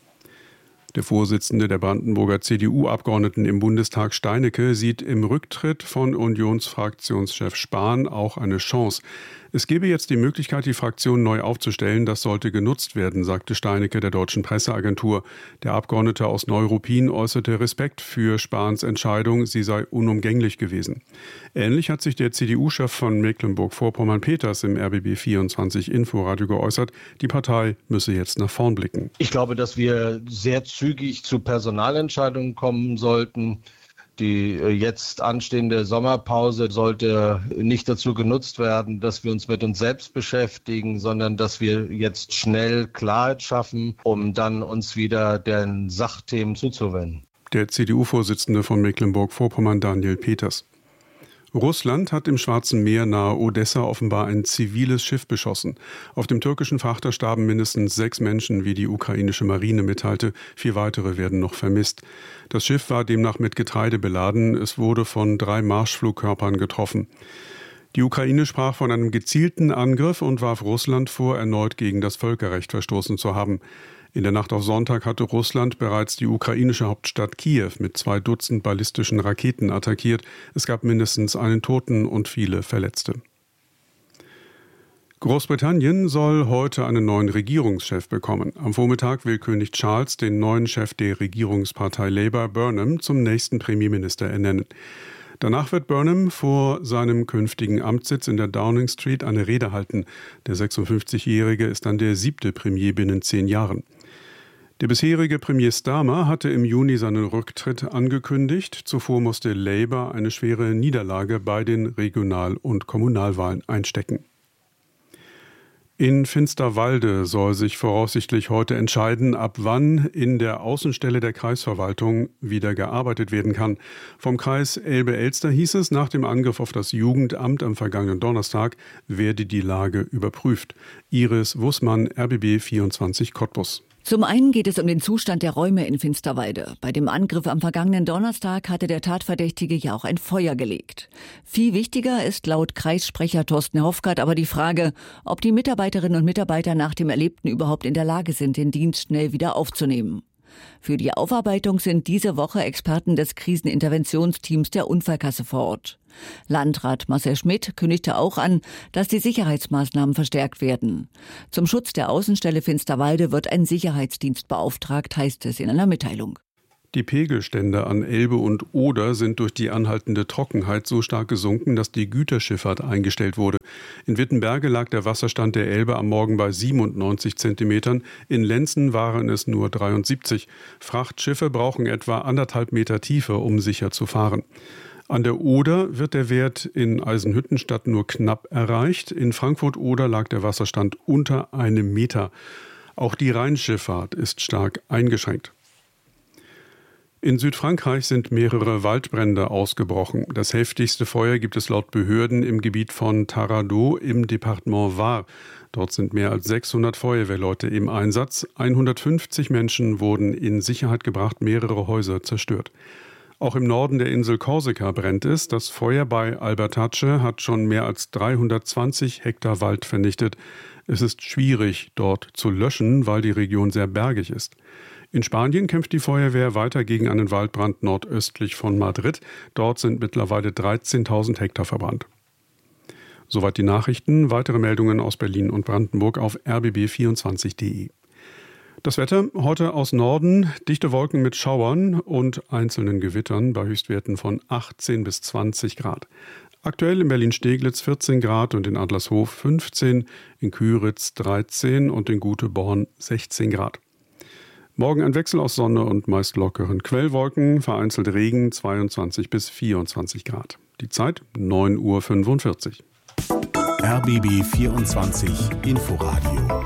Der Vorsitzende der Brandenburger C D U-Abgeordneten im Bundestag, Steinecke, sieht im Rücktritt von Unionsfraktionschef Spahn auch eine Chance. Es gebe jetzt die Möglichkeit, die Fraktion neu aufzustellen. Das sollte genutzt werden, sagte Steinecke der Deutschen Presseagentur. Der Abgeordnete aus Neuruppin äußerte Respekt für Spahns Entscheidung, sie sei unumgänglich gewesen. Ähnlich hat sich der C D U-Chef von Mecklenburg-Vorpommern-Peters im R B B vierundzwanzig Inforadio geäußert. Die Partei müsse jetzt nach vorn blicken. Ich glaube, dass wir sehr zügig zu Personalentscheidungen kommen sollten. Die jetzt anstehende Sommerpause sollte nicht dazu genutzt werden, dass wir uns mit uns selbst beschäftigen, sondern dass wir jetzt schnell Klarheit schaffen, um dann uns wieder den Sachthemen zuzuwenden. Der C D U-Vorsitzende von Mecklenburg-Vorpommern, Daniel Peters. Russland hat im Schwarzen Meer nahe Odessa offenbar ein ziviles Schiff beschossen. Auf dem türkischen Frachter starben mindestens sechs Menschen, wie die ukrainische Marine mitteilte. Vier weitere werden noch vermisst. Das Schiff war demnach mit Getreide beladen. Es wurde von drei Marschflugkörpern getroffen. Die Ukraine sprach von einem gezielten Angriff und warf Russland vor, erneut gegen das Völkerrecht verstoßen zu haben. In der Nacht auf Sonntag hatte Russland bereits die ukrainische Hauptstadt Kiew mit zwei Dutzend ballistischen Raketen attackiert. Es gab mindestens einen Toten und viele Verletzte. Großbritannien soll heute einen neuen Regierungschef bekommen. Am Vormittag will König Charles den neuen Chef der Regierungspartei Labour, Burnham, zum nächsten Premierminister ernennen. Danach wird Burnham vor seinem künftigen Amtssitz in der Downing Street eine Rede halten. Der sechsundfünfzigjährige ist dann der siebte Premier binnen zehn Jahren. Der bisherige Premier Starmer hatte im Juni seinen Rücktritt angekündigt. Zuvor musste Labour eine schwere Niederlage bei den Regional- und Kommunalwahlen einstecken. In Finsterwalde soll sich voraussichtlich heute entscheiden, ab wann in der Außenstelle der Kreisverwaltung wieder gearbeitet werden kann. Vom Kreis Elbe-Elster hieß es, nach dem Angriff auf das Jugendamt am vergangenen Donnerstag werde die Lage überprüft. Iris Wussmann, R B B vierundzwanzig Cottbus. Zum einen geht es um den Zustand der Räume in Finsterwalde. Bei dem Angriff am vergangenen Donnerstag hatte der Tatverdächtige ja auch ein Feuer gelegt. Viel wichtiger ist laut Kreissprecher Thorsten Hofgart aber die Frage, ob die Mitarbeiterinnen und Mitarbeiter nach dem Erlebten überhaupt in der Lage sind, den Dienst schnell wieder aufzunehmen. Für die Aufarbeitung sind diese Woche Experten des Kriseninterventionsteams der Unfallkasse vor Ort. Landrat Marcel Schmidt kündigte auch an, dass die Sicherheitsmaßnahmen verstärkt werden. Zum Schutz der Außenstelle Finsterwalde wird ein Sicherheitsdienst beauftragt, heißt es in einer Mitteilung. Die Pegelstände an Elbe und Oder sind durch die anhaltende Trockenheit so stark gesunken, dass die Güterschifffahrt eingestellt wurde. In Wittenberge lag der Wasserstand der Elbe am Morgen bei siebenundneunzig Zentimetern, in Lenzen waren es nur dreiundsiebzig. Frachtschiffe brauchen etwa anderthalb Meter Tiefe, um sicher zu fahren. An der Oder wird der Wert in Eisenhüttenstadt nur knapp erreicht. In Frankfurt-Oder lag der Wasserstand unter einem Meter. Auch die Rheinschifffahrt ist stark eingeschränkt. In Südfrankreich sind mehrere Waldbrände ausgebrochen. Das heftigste Feuer gibt es laut Behörden im Gebiet von Taradot im Departement Var. Dort sind mehr als sechshundert Feuerwehrleute im Einsatz. hundertfünfzig Menschen wurden in Sicherheit gebracht, mehrere Häuser zerstört. Auch im Norden der Insel Korsika brennt es. Das Feuer bei Albertace hat schon mehr als dreihundertzwanzig Hektar Wald vernichtet. Es ist schwierig, dort zu löschen, weil die Region sehr bergig ist. In Spanien kämpft die Feuerwehr weiter gegen einen Waldbrand nordöstlich von Madrid. Dort sind mittlerweile dreizehntausend Hektar verbrannt. Soweit die Nachrichten. Weitere Meldungen aus Berlin und Brandenburg auf r b b vierundzwanzig punkt de. Das Wetter heute aus Norden, dichte Wolken mit Schauern und einzelnen Gewittern bei Höchstwerten von achtzehn bis zwanzig Grad. Aktuell in Berlin-Steglitz vierzehn Grad und in Adlershof fünfzehn, in Küritz dreizehn und in Guteborn sechzehn Grad. Morgen ein Wechsel aus Sonne und meist lockeren Quellwolken, vereinzelt Regen zweiundzwanzig bis vierundzwanzig Grad. Die Zeit neun Uhr fünfundvierzig. R B B vierundzwanzig Inforadio.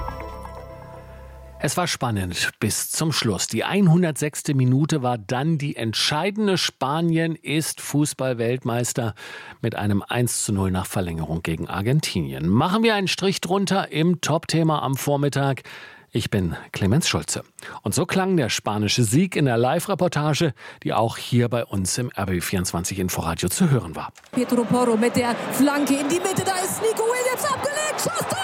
Es war spannend bis zum Schluss. Die hundertsechste Minute war dann die entscheidende. Spanien ist Fußball-Weltmeister mit einem eins zu null nach Verlängerung gegen Argentinien. Machen wir einen Strich drunter im Top-Thema am Vormittag. Ich bin Clemens Schulze. Und so klang der spanische Sieg in der Live-Reportage, die auch hier bei uns im R B B vierundzwanzig Inforadio zu hören war. Pedro Porro mit der Flanke in die Mitte, da ist Nico Williams abgelegt, Schuss, Tor!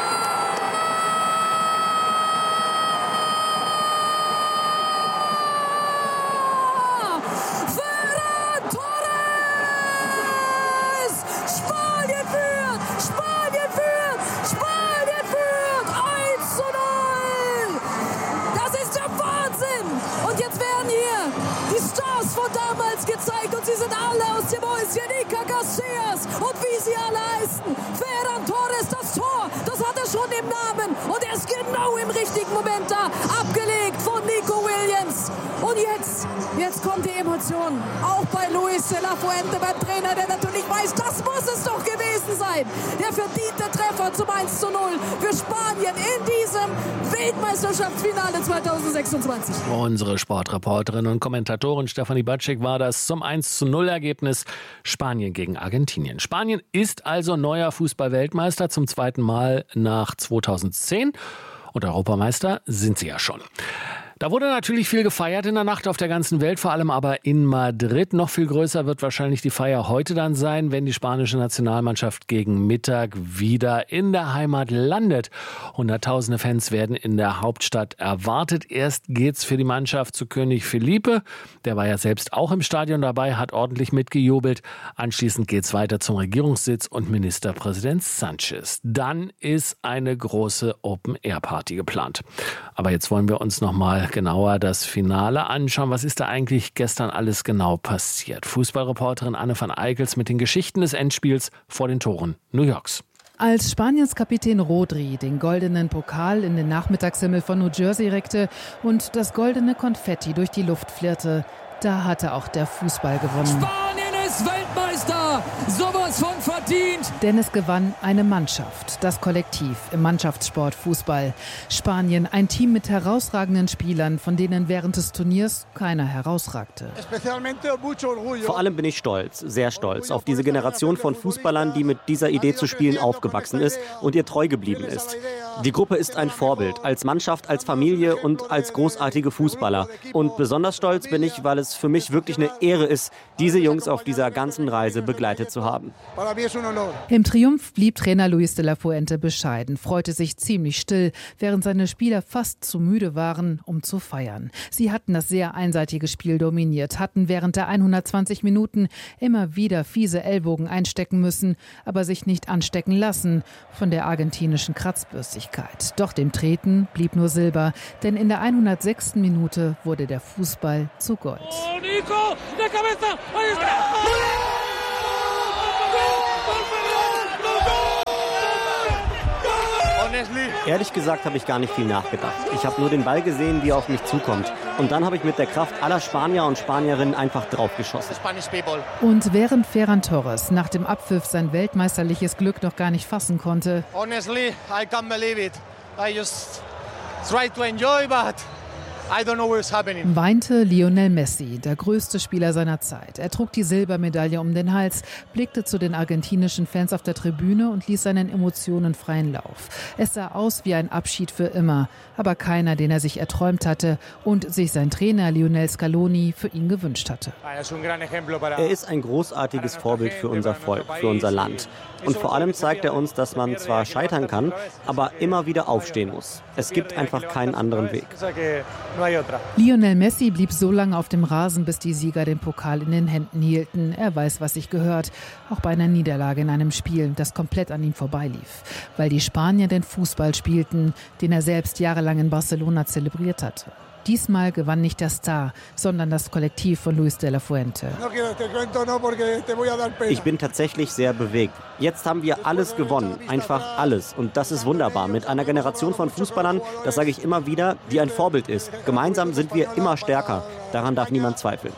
Und wie sie alle heißen, Ferran Torres, das Tor, das hat er schon im Namen und er ist genau im richtigen Moment da, abgelegt von Nico Williams. Und jetzt, jetzt kommt die Emotion, auch bei Luis de la Fuente, beim Trainer, der natürlich weiß, das muss es doch gewesen sein. Der verdiente Treffer zum eins zu null für Spanien in diesem Weltmeisterschaftsfinale zweitausendsechsundzwanzig. Unsere Sportreporterin und Kommentatorin Stefanie Batschek war das zum eins zu null Ergebnis Spanien gegen Argentinien. Spanien ist also neuer Fußball-Weltmeister zum zweiten Mal nach zweitausendzehn und Europameister sind sie ja schon. Da wurde natürlich viel gefeiert in der Nacht auf der ganzen Welt, vor allem aber in Madrid. Noch viel größer wird wahrscheinlich die Feier heute dann sein, wenn die spanische Nationalmannschaft gegen Mittag wieder in der Heimat landet. Hunderttausende Fans werden in der Hauptstadt erwartet. Erst geht's für die Mannschaft zu König Felipe. Der war ja selbst auch im Stadion dabei, hat ordentlich mitgejubelt. Anschließend geht's weiter zum Regierungssitz und Ministerpräsident Sanchez. Dann ist eine große Open-Air-Party geplant. Aber jetzt wollen wir uns noch mal genauer das Finale anschauen. Was ist da eigentlich gestern alles genau passiert? Fußballreporterin Anne van Eickels mit den Geschichten des Endspiels vor den Toren New Yorks. Als Spaniens Kapitän Rodri den goldenen Pokal in den Nachmittagshimmel von New Jersey reckte und das goldene Konfetti durch die Luft flirrte, da hatte auch der Fußball gewonnen. Spanien ist Weltmeister! Sowas von verdient! Denn es gewann eine Mannschaft, das Kollektiv im Mannschaftssport Fußball. Spanien, ein Team mit herausragenden Spielern, von denen während des Turniers keiner herausragte. Vor allem bin ich stolz, sehr stolz, auf diese Generation von Fußballern, die mit dieser Idee zu spielen aufgewachsen ist und ihr treu geblieben ist. Die Gruppe ist ein Vorbild, als Mannschaft, als Familie und als großartige Fußballer. Und besonders stolz bin ich, weil es für mich wirklich eine Ehre ist, diese Jungs auf dieser ganzen Reise begleitet zu haben. Im Triumph blieb Trainer Luis de la Fuente bescheiden, freute sich ziemlich still, während seine Spieler fast zu müde waren, um zu feiern. Sie hatten das sehr einseitige Spiel dominiert, hatten während der hundertzwanzig Minuten immer wieder fiese Ellbogen einstecken müssen, aber sich nicht anstecken lassen von der argentinischen Kratzbürstigkeit. Doch dem Treten blieb nur Silber, denn in der hundertsechsten Minute wurde der Fußball zu Gold. Oh, Nico, de cabeza, ahí está. Ehrlich gesagt habe ich gar nicht viel nachgedacht. Ich habe nur den Ball gesehen, wie er auf mich zukommt. Und dann habe ich mit der Kraft aller Spanier und Spanierinnen einfach draufgeschossen. Und während Ferran Torres nach dem Abpfiff sein weltmeisterliches Glück noch gar nicht fassen konnte, Honestly, I can't believe it. I just try to enjoy, but I don't know what's happening. weinte Lionel Messi, der größte Spieler seiner Zeit. Er trug die Silbermedaille um den Hals, blickte zu den argentinischen Fans auf der Tribüne und ließ seinen Emotionen freien Lauf. Es sah aus wie ein Abschied für immer, aber keiner, den er sich erträumt hatte und sich sein Trainer Lionel Scaloni für ihn gewünscht hatte. Er ist ein großartiges Vorbild für unser Volk, für unser Land. Und vor allem zeigt er uns, dass man zwar scheitern kann, aber immer wieder aufstehen muss. Es gibt einfach keinen anderen Weg. Lionel Messi blieb so lange auf dem Rasen, bis die Sieger den Pokal in den Händen hielten. Er weiß, was sich gehört, auch bei einer Niederlage in einem Spiel, das komplett an ihm vorbeilief. Weil die Spanier den Fußball spielten, den er selbst jahrelang in Barcelona zelebriert hatte. Diesmal gewann nicht der Star, sondern das Kollektiv von Luis de la Fuente. Ich bin tatsächlich sehr bewegt. Jetzt haben wir alles gewonnen, einfach alles. Und das ist wunderbar. Mit einer Generation von Fußballern, das sage ich immer wieder, die ein Vorbild ist. Gemeinsam sind wir immer stärker. Daran darf niemand zweifeln.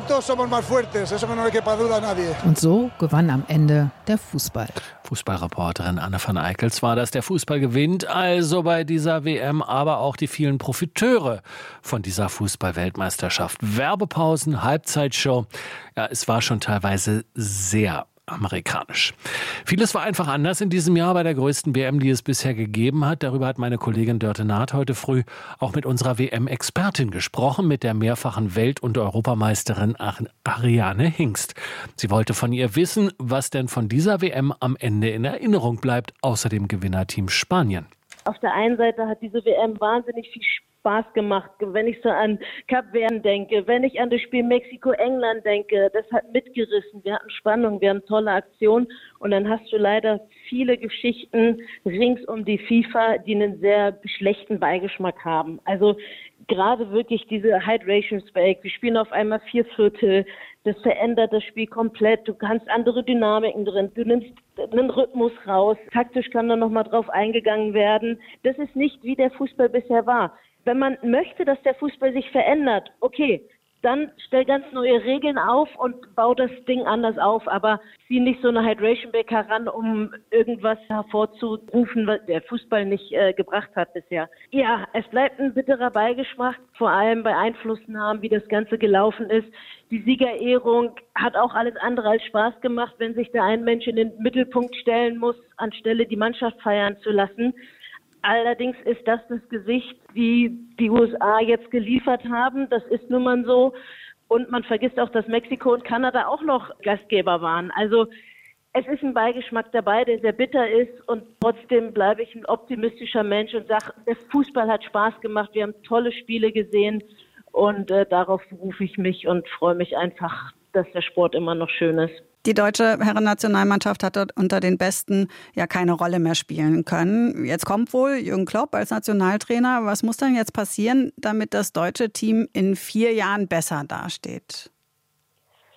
Und so gewann am Ende der Fußball. Fußballreporterin Anne van Eickels war das. Der Fußball gewinnt also bei dieser W M, aber auch die vielen Profiteure von dieser Fußball-Weltmeisterschaft. Werbepausen, Halbzeitshow. Ja, es war schon teilweise sehr amerikanisch. Vieles war einfach anders in diesem Jahr bei der größten W M, die es bisher gegeben hat. Darüber hat meine Kollegin Dörte Naht heute früh auch mit unserer W M-Expertin gesprochen, mit der mehrfachen Welt- und Europameisterin Ariane Hingst. Sie wollte von ihr wissen, was denn von dieser W M am Ende in Erinnerung bleibt, außer dem Gewinnerteam Spanien. Auf der einen Seite hat diese W M wahnsinnig viel Spaß gemacht, wenn ich so an Kap Verden denke, wenn ich an das Spiel Mexiko-England denke, das hat mitgerissen, wir hatten Spannung, wir hatten tolle Aktionen und dann hast du leider viele Geschichten rings um die FIFA, die einen sehr schlechten Beigeschmack haben. Also gerade wirklich diese Hydration Spike, wir spielen auf einmal vier Viertel, das verändert das Spiel komplett, du kannst andere Dynamiken drin, du nimmst einen Rhythmus raus, taktisch kann da nochmal drauf eingegangen werden. Das ist nicht, wie der Fußball bisher war. Wenn man möchte, dass der Fußball sich verändert, okay, dann stell ganz neue Regeln auf und bau das Ding anders auf, aber zieh nicht so eine Hydration Back heran, um irgendwas hervorzurufen, was der Fußball nicht äh, gebracht hat bisher. Ja, es bleibt ein bitterer Beigeschmack, vor allem bei Einflussnahmen, wie das Ganze gelaufen ist. Die Siegerehrung hat auch alles andere als Spaß gemacht, wenn sich da ein Mensch in den Mittelpunkt stellen muss, anstelle die Mannschaft feiern zu lassen. Allerdings ist das das Gesicht, wie die U S A jetzt geliefert haben. Das ist nun mal so. Und man vergisst auch, dass Mexiko und Kanada auch noch Gastgeber waren. Also es ist ein Beigeschmack dabei, der sehr bitter ist. Und trotzdem bleibe ich ein optimistischer Mensch und sage, der Fußball hat Spaß gemacht. Wir haben tolle Spiele gesehen. Und äh, darauf berufe ich mich und freue mich einfach, dass der Sport immer noch schön ist. Die deutsche Herrennationalmannschaft hat dort unter den Besten ja keine Rolle mehr spielen können. Jetzt kommt wohl Jürgen Klopp als Nationaltrainer. Was muss denn jetzt passieren, damit das deutsche Team in vier Jahren besser dasteht?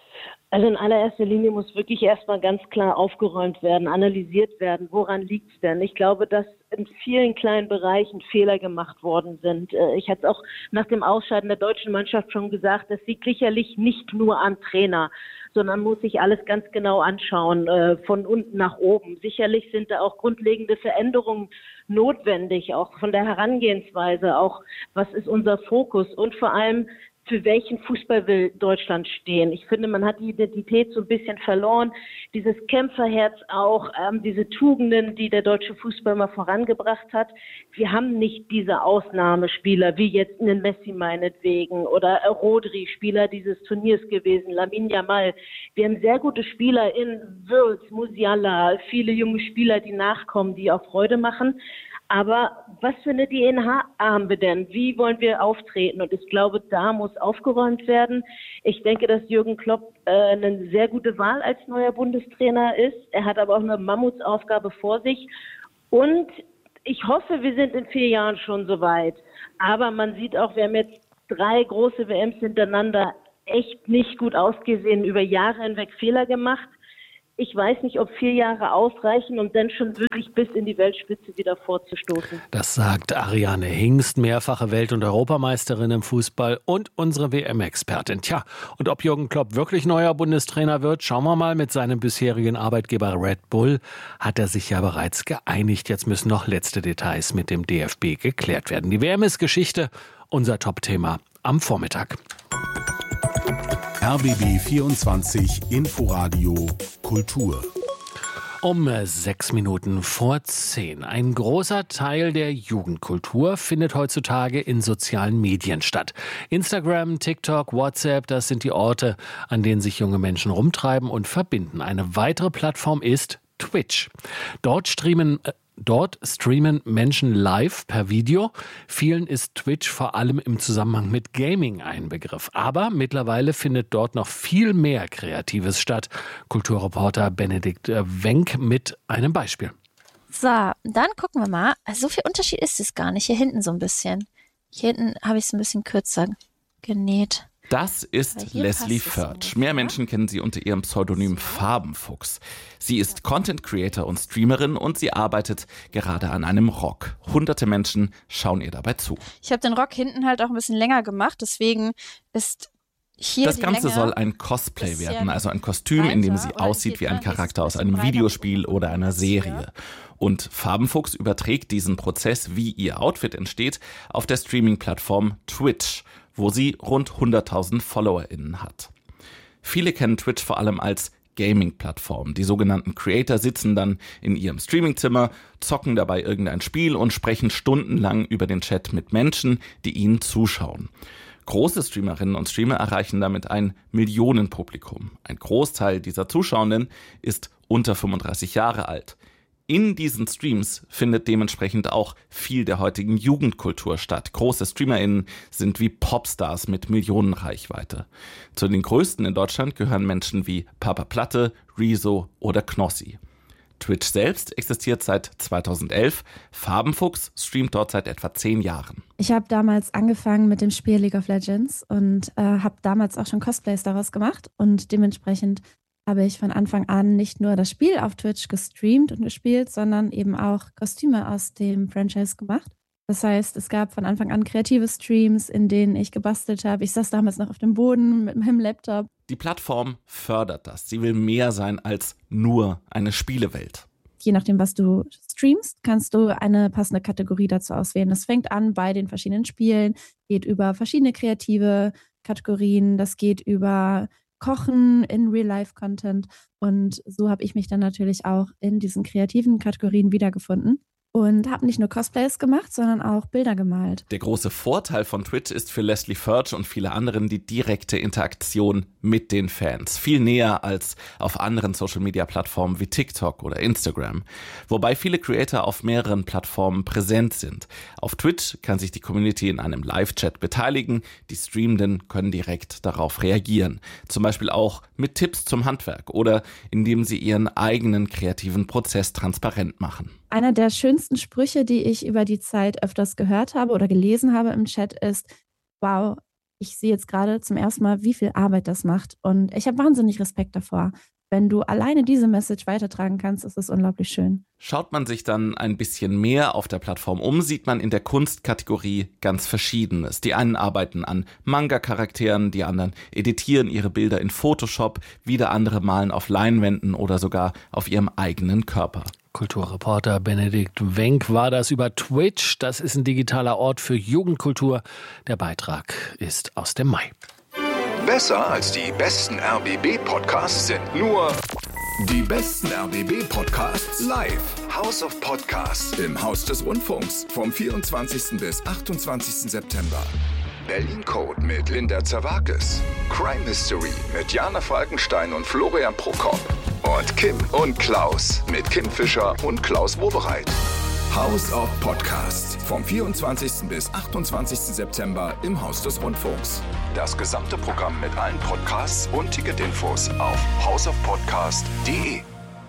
Also in allererster Linie muss wirklich erstmal ganz klar aufgeräumt werden, analysiert werden, woran liegt es denn? Ich glaube, dass in vielen kleinen Bereichen Fehler gemacht worden sind. Ich hatte es auch nach dem Ausscheiden der deutschen Mannschaft schon gesagt, das liegt sicherlich nicht nur am Trainer, sondern muss sich alles ganz genau anschauen, von unten nach oben. Sicherlich sind da auch grundlegende Veränderungen notwendig, auch von der Herangehensweise, auch was ist unser Fokus und vor allem, für welchen Fußball will Deutschland stehen? Ich finde, man hat die Identität so ein bisschen verloren. Dieses Kämpferherz auch, ähm, diese Tugenden, die der deutsche Fußball mal vorangebracht hat. Wir haben nicht diese Ausnahmespieler, wie jetzt einen Messi meinetwegen oder Rodri, Spieler dieses Turniers gewesen, Lamine Yamal. Wir haben sehr gute Spieler in Wirtz, Musiala, viele junge Spieler, die nachkommen, die auch Freude machen. Aber was für eine D N A haben wir denn? Wie wollen wir auftreten? Und ich glaube, da muss aufgeräumt werden. Ich denke, dass Jürgen Klopp äh, eine sehr gute Wahl als neuer Bundestrainer ist. Er hat aber auch eine Mammutsaufgabe vor sich. Und ich hoffe, wir sind in vier Jahren schon soweit. Aber man sieht auch, wir haben jetzt drei große W Ms hintereinander echt nicht gut ausgesehen, über Jahre hinweg Fehler gemacht. Ich weiß nicht, ob vier Jahre ausreichen, um dann schon wirklich bis in die Weltspitze wieder vorzustoßen. Das sagt Ariane Hingst, mehrfache Welt- und Europameisterin im Fußball und unsere W M-Expertin. Tja, und ob Jürgen Klopp wirklich neuer Bundestrainer wird, schauen wir mal. Mit seinem bisherigen Arbeitgeber Red Bull hat er sich ja bereits geeinigt. Jetzt müssen noch letzte Details mit dem D F B geklärt werden. Die W M ist Geschichte, unser Top-Thema am Vormittag. R B B vierundzwanzig Inforadio Kultur. Um sechs Minuten vor zehn. Ein großer Teil der Jugendkultur findet heutzutage in sozialen Medien statt. Instagram, TikTok, WhatsApp, das sind die Orte, an denen sich junge Menschen rumtreiben und verbinden. Eine weitere Plattform ist Twitch. Dort streamen äh, Dort streamen Menschen live per Video. Vielen ist Twitch vor allem im Zusammenhang mit Gaming ein Begriff. Aber mittlerweile findet dort noch viel mehr Kreatives statt. Kulturreporter Benedikt Wenk mit einem Beispiel. So, dann gucken wir mal. Also so viel Unterschied ist es gar nicht. Hier hinten so ein bisschen. Hier hinten habe ich es ein bisschen kürzer genäht. Das ist Leslie Furch. Mehr Menschen kennen sie unter ihrem Pseudonym Farbenfuchs. Sie ist Content Creator und Streamerin und sie arbeitet gerade an einem Rock. Hunderte Menschen schauen ihr dabei zu. Ich habe den Rock hinten halt auch ein bisschen länger gemacht, deswegen ist hier das die Ganze Länge soll ein Cosplay werden, also ein Kostüm, in dem sie aussieht wie ein Charakter aus einem Videospiel oder einer Serie. Und Farbenfuchs überträgt diesen Prozess, wie ihr Outfit entsteht, auf der Streaming-Plattform Twitch, wo sie rund hunderttausend FollowerInnen hat. Viele kennen Twitch vor allem als Gaming-Plattform. Die sogenannten Creator sitzen dann in ihrem Streamingzimmer, zocken dabei irgendein Spiel und sprechen stundenlang über den Chat mit Menschen, die ihnen zuschauen. Große Streamerinnen und Streamer erreichen damit ein Millionenpublikum. Ein Großteil dieser Zuschauenden ist unter fünfunddreißig Jahre alt. In diesen Streams findet dementsprechend auch viel der heutigen Jugendkultur statt. Große StreamerInnen sind wie Popstars mit Millionenreichweite. Zu den größten in Deutschland gehören Menschen wie Papa Platte, Rezo oder Knossi. Twitch selbst existiert seit zweitausendelf. Farbenfuchs streamt dort seit etwa zehn Jahren. Ich habe damals angefangen mit dem Spiel League of Legends und äh, habe damals auch schon Cosplays daraus gemacht und dementsprechend habe ich von Anfang an nicht nur das Spiel auf Twitch gestreamt und gespielt, sondern eben auch Kostüme aus dem Franchise gemacht. Das heißt, es gab von Anfang an kreative Streams, in denen ich gebastelt habe. Ich saß damals noch auf dem Boden mit meinem Laptop. Die Plattform fördert das. Sie will mehr sein als nur eine Spielewelt. Je nachdem, was du streamst, kannst du eine passende Kategorie dazu auswählen. Das fängt an bei den verschiedenen Spielen, geht über verschiedene kreative Kategorien, das geht über Kochen in Real-Life-Content und so habe ich mich dann natürlich auch in diesen kreativen Kategorien wiedergefunden und habe nicht nur Cosplays gemacht, sondern auch Bilder gemalt. Der große Vorteil von Twitch ist für Leslie Furch und viele anderen die direkte Interaktion mit den Fans. Viel näher als auf anderen Social-Media-Plattformen wie TikTok oder Instagram. Wobei viele Creator auf mehreren Plattformen präsent sind. Auf Twitch kann sich die Community in einem Live-Chat beteiligen. Die Streamenden können direkt darauf reagieren. Zum Beispiel auch mit Tipps zum Handwerk oder indem sie ihren eigenen kreativen Prozess transparent machen. Einer der schönsten Sprüche, die ich über die Zeit öfters gehört habe oder gelesen habe im Chat ist: Wow, ich sehe jetzt gerade zum ersten Mal, wie viel Arbeit das macht. Und ich habe wahnsinnig Respekt davor. Wenn du alleine diese Message weitertragen kannst, ist es unglaublich schön. Schaut man sich dann ein bisschen mehr auf der Plattform um, sieht man in der Kunstkategorie ganz Verschiedenes. Die einen arbeiten an Manga-Charakteren, die anderen editieren ihre Bilder in Photoshop, wieder andere malen auf Leinwänden oder sogar auf ihrem eigenen Körper. Kulturreporter Benedikt Wenck war das über Twitch. Das ist ein digitaler Ort für Jugendkultur. Der Beitrag ist aus dem Mai. Besser als die besten R B B-Podcasts sind nur die besten R B B-Podcasts live. House of Podcasts im Haus des Rundfunks vom vierundzwanzigsten bis achtundzwanzigsten September. Berlin Code mit Linda Zerwakis. Crime Mystery mit Jana Falkenstein und Florian Prokop. Und Kim und Klaus mit Kim Fischer und Klaus Wobereit. House of Podcasts vom vierundzwanzigsten bis achtundzwanzigsten September im Haus des Rundfunks. Das gesamte Programm mit allen Podcasts und Ticketinfos auf house of podcast punkt de.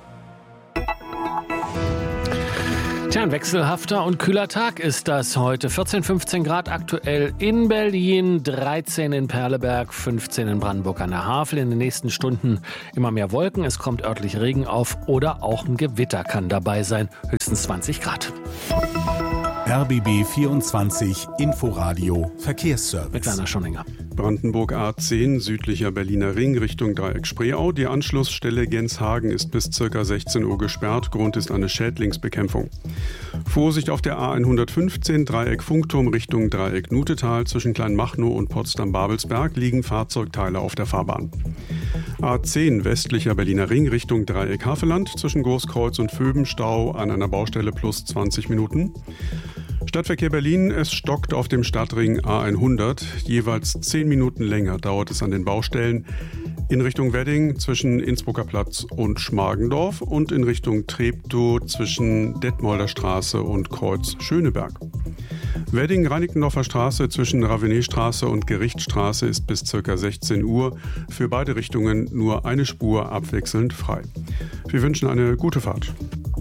Tja, ein wechselhafter und kühler Tag ist das heute. vierzehn, fünfzehn Grad aktuell in Berlin, dreizehn in Perleberg, fünfzehn in Brandenburg an der Havel. In den nächsten Stunden immer mehr Wolken, es kommt örtlich Regen auf oder auch ein Gewitter kann dabei sein, höchstens zwanzig Grad. R B B vierundzwanzig Inforadio Verkehrsservice. Mit Werner Schonninger. Brandenburg A zehn, südlicher Berliner Ring Richtung Dreieck Spreeau. Die Anschlussstelle Genshagen ist bis ca. sechzehn Uhr gesperrt. Grund ist eine Schädlingsbekämpfung. Vorsicht auf der A hundertfünfzehn, Dreieck Funkturm Richtung Dreieck Nutetal. Zwischen Kleinmachnow und Potsdam-Babelsberg liegen Fahrzeugteile auf der Fahrbahn. A zehn, westlicher Berliner Ring Richtung Dreieck Havelland. Zwischen Großkreuz und Vöben Stau an einer Baustelle plus zwanzig Minuten. Stadtverkehr Berlin, es stockt auf dem Stadtring A hundert. Jeweils zehn Minuten länger dauert es an den Baustellen. In Richtung Wedding zwischen Innsbrucker Platz und Schmargendorf und in Richtung Treptow zwischen Detmolder Straße und Kreuz Schöneberg. Wedding-Reinickendorfer Straße zwischen Ravenetstraße und Gerichtsstraße ist bis ca. sechzehn Uhr für beide Richtungen nur eine Spur abwechselnd frei. Wir wünschen eine gute Fahrt.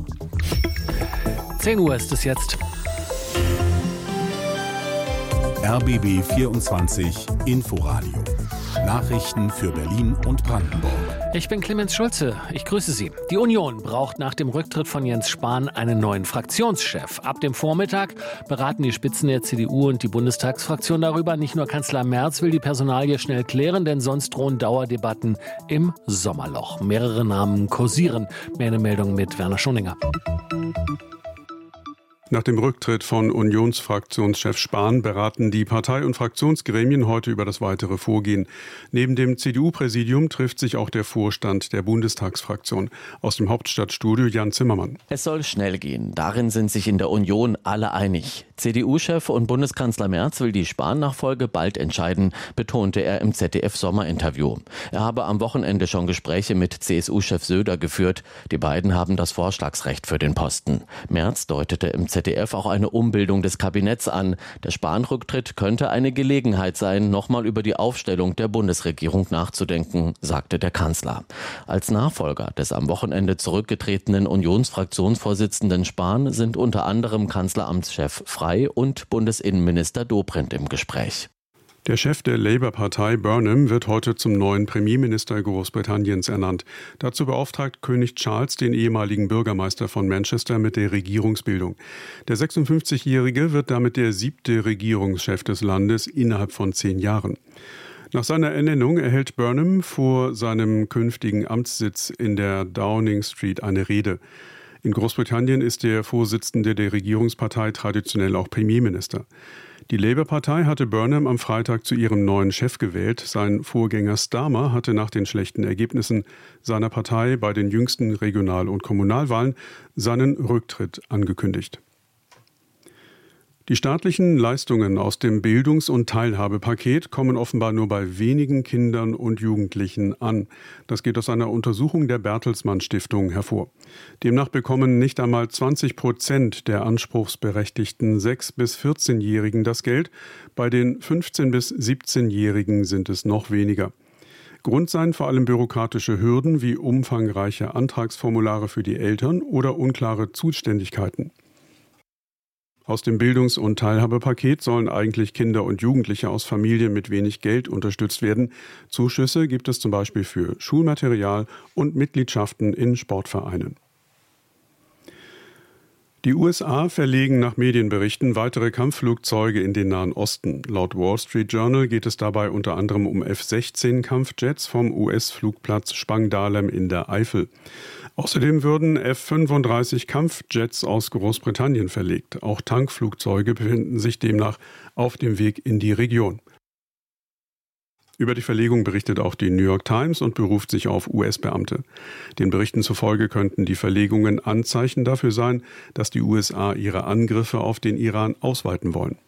zehn Uhr ist es jetzt. R B B vierundzwanzig Inforadio. Nachrichten für Berlin und Brandenburg. Ich bin Clemens Schulze. Ich grüße Sie. Die Union braucht nach dem Rücktritt von Jens Spahn einen neuen Fraktionschef. Ab dem Vormittag beraten die Spitzen der C D U und die Bundestagsfraktion darüber. Nicht nur Kanzler Merz will die Personalie schnell klären, denn sonst drohen Dauerdebatten im Sommerloch. Mehrere Namen kursieren. Mehr eine Meldung mit Werner Schoninger. Nach dem Rücktritt von Unionsfraktionschef Spahn beraten die Partei- und Fraktionsgremien heute über das weitere Vorgehen. Neben dem C D U-Präsidium trifft sich auch der Vorstand der Bundestagsfraktion. Aus dem Hauptstadtstudio Jan Zimmermann. Es soll schnell gehen. Darin sind sich in der Union alle einig. C D U-Chef und Bundeskanzler Merz will die Spahn-Nachfolge bald entscheiden, betonte er im Z D F-Sommerinterview. Er habe am Wochenende schon Gespräche mit C S U-Chef Söder geführt. Die beiden haben das Vorschlagsrecht für den Posten. Merz deutete im Z D F auch eine Umbildung des Kabinetts an. Der Spahn-Rücktritt könnte eine Gelegenheit sein, nochmal über die Aufstellung der Bundesregierung nachzudenken, sagte der Kanzler. Als Nachfolger des am Wochenende zurückgetretenen Unionsfraktionsvorsitzenden Spahn sind unter anderem Kanzleramtschef Frey und Bundesinnenminister Dobrindt im Gespräch. Der Chef der Labour-Partei Burnham wird heute zum neuen Premierminister Großbritanniens ernannt. Dazu beauftragt König Charles den ehemaligen Bürgermeister von Manchester mit der Regierungsbildung. Der sechsundfünfzigjährige wird damit der siebte Regierungschef des Landes innerhalb von zehn Jahren. Nach seiner Ernennung erhält Burnham vor seinem künftigen Amtssitz in der Downing Street eine Rede. In Großbritannien ist der Vorsitzende der Regierungspartei traditionell auch Premierminister. Die Labour-Partei hatte Burnham am Freitag zu ihrem neuen Chef gewählt. Sein Vorgänger Starmer hatte nach den schlechten Ergebnissen seiner Partei bei den jüngsten Regional- und Kommunalwahlen seinen Rücktritt angekündigt. Die staatlichen Leistungen aus dem Bildungs- und Teilhabepaket kommen offenbar nur bei wenigen Kindern und Jugendlichen an. Das geht aus einer Untersuchung der Bertelsmann Stiftung hervor. Demnach bekommen nicht einmal zwanzig Prozent der anspruchsberechtigten sechs- bis vierzehnjährigen das Geld. Bei den fünfzehn- bis siebzehnjährigen sind es noch weniger. Grund seien vor allem bürokratische Hürden wie umfangreiche Antragsformulare für die Eltern oder unklare Zuständigkeiten. Aus dem Bildungs- und Teilhabepaket sollen eigentlich Kinder und Jugendliche aus Familien mit wenig Geld unterstützt werden. Zuschüsse gibt es zum Beispiel für Schulmaterial und Mitgliedschaften in Sportvereinen. Die U S A verlegen nach Medienberichten weitere Kampfflugzeuge in den Nahen Osten. Laut Wall Street Journal geht es dabei unter anderem um F sechzehn Kampfjets vom U S-Flugplatz Spangdahlem in der Eifel. Außerdem würden F fünfunddreißig Kampfjets aus Großbritannien verlegt. Auch Tankflugzeuge befinden sich demnach auf dem Weg in die Region. Über die Verlegung berichtet auch die New York Times und beruft sich auf U S-Beamte. Den Berichten zufolge könnten die Verlegungen Anzeichen dafür sein, dass die U S A ihre Angriffe auf den Iran ausweiten wollen.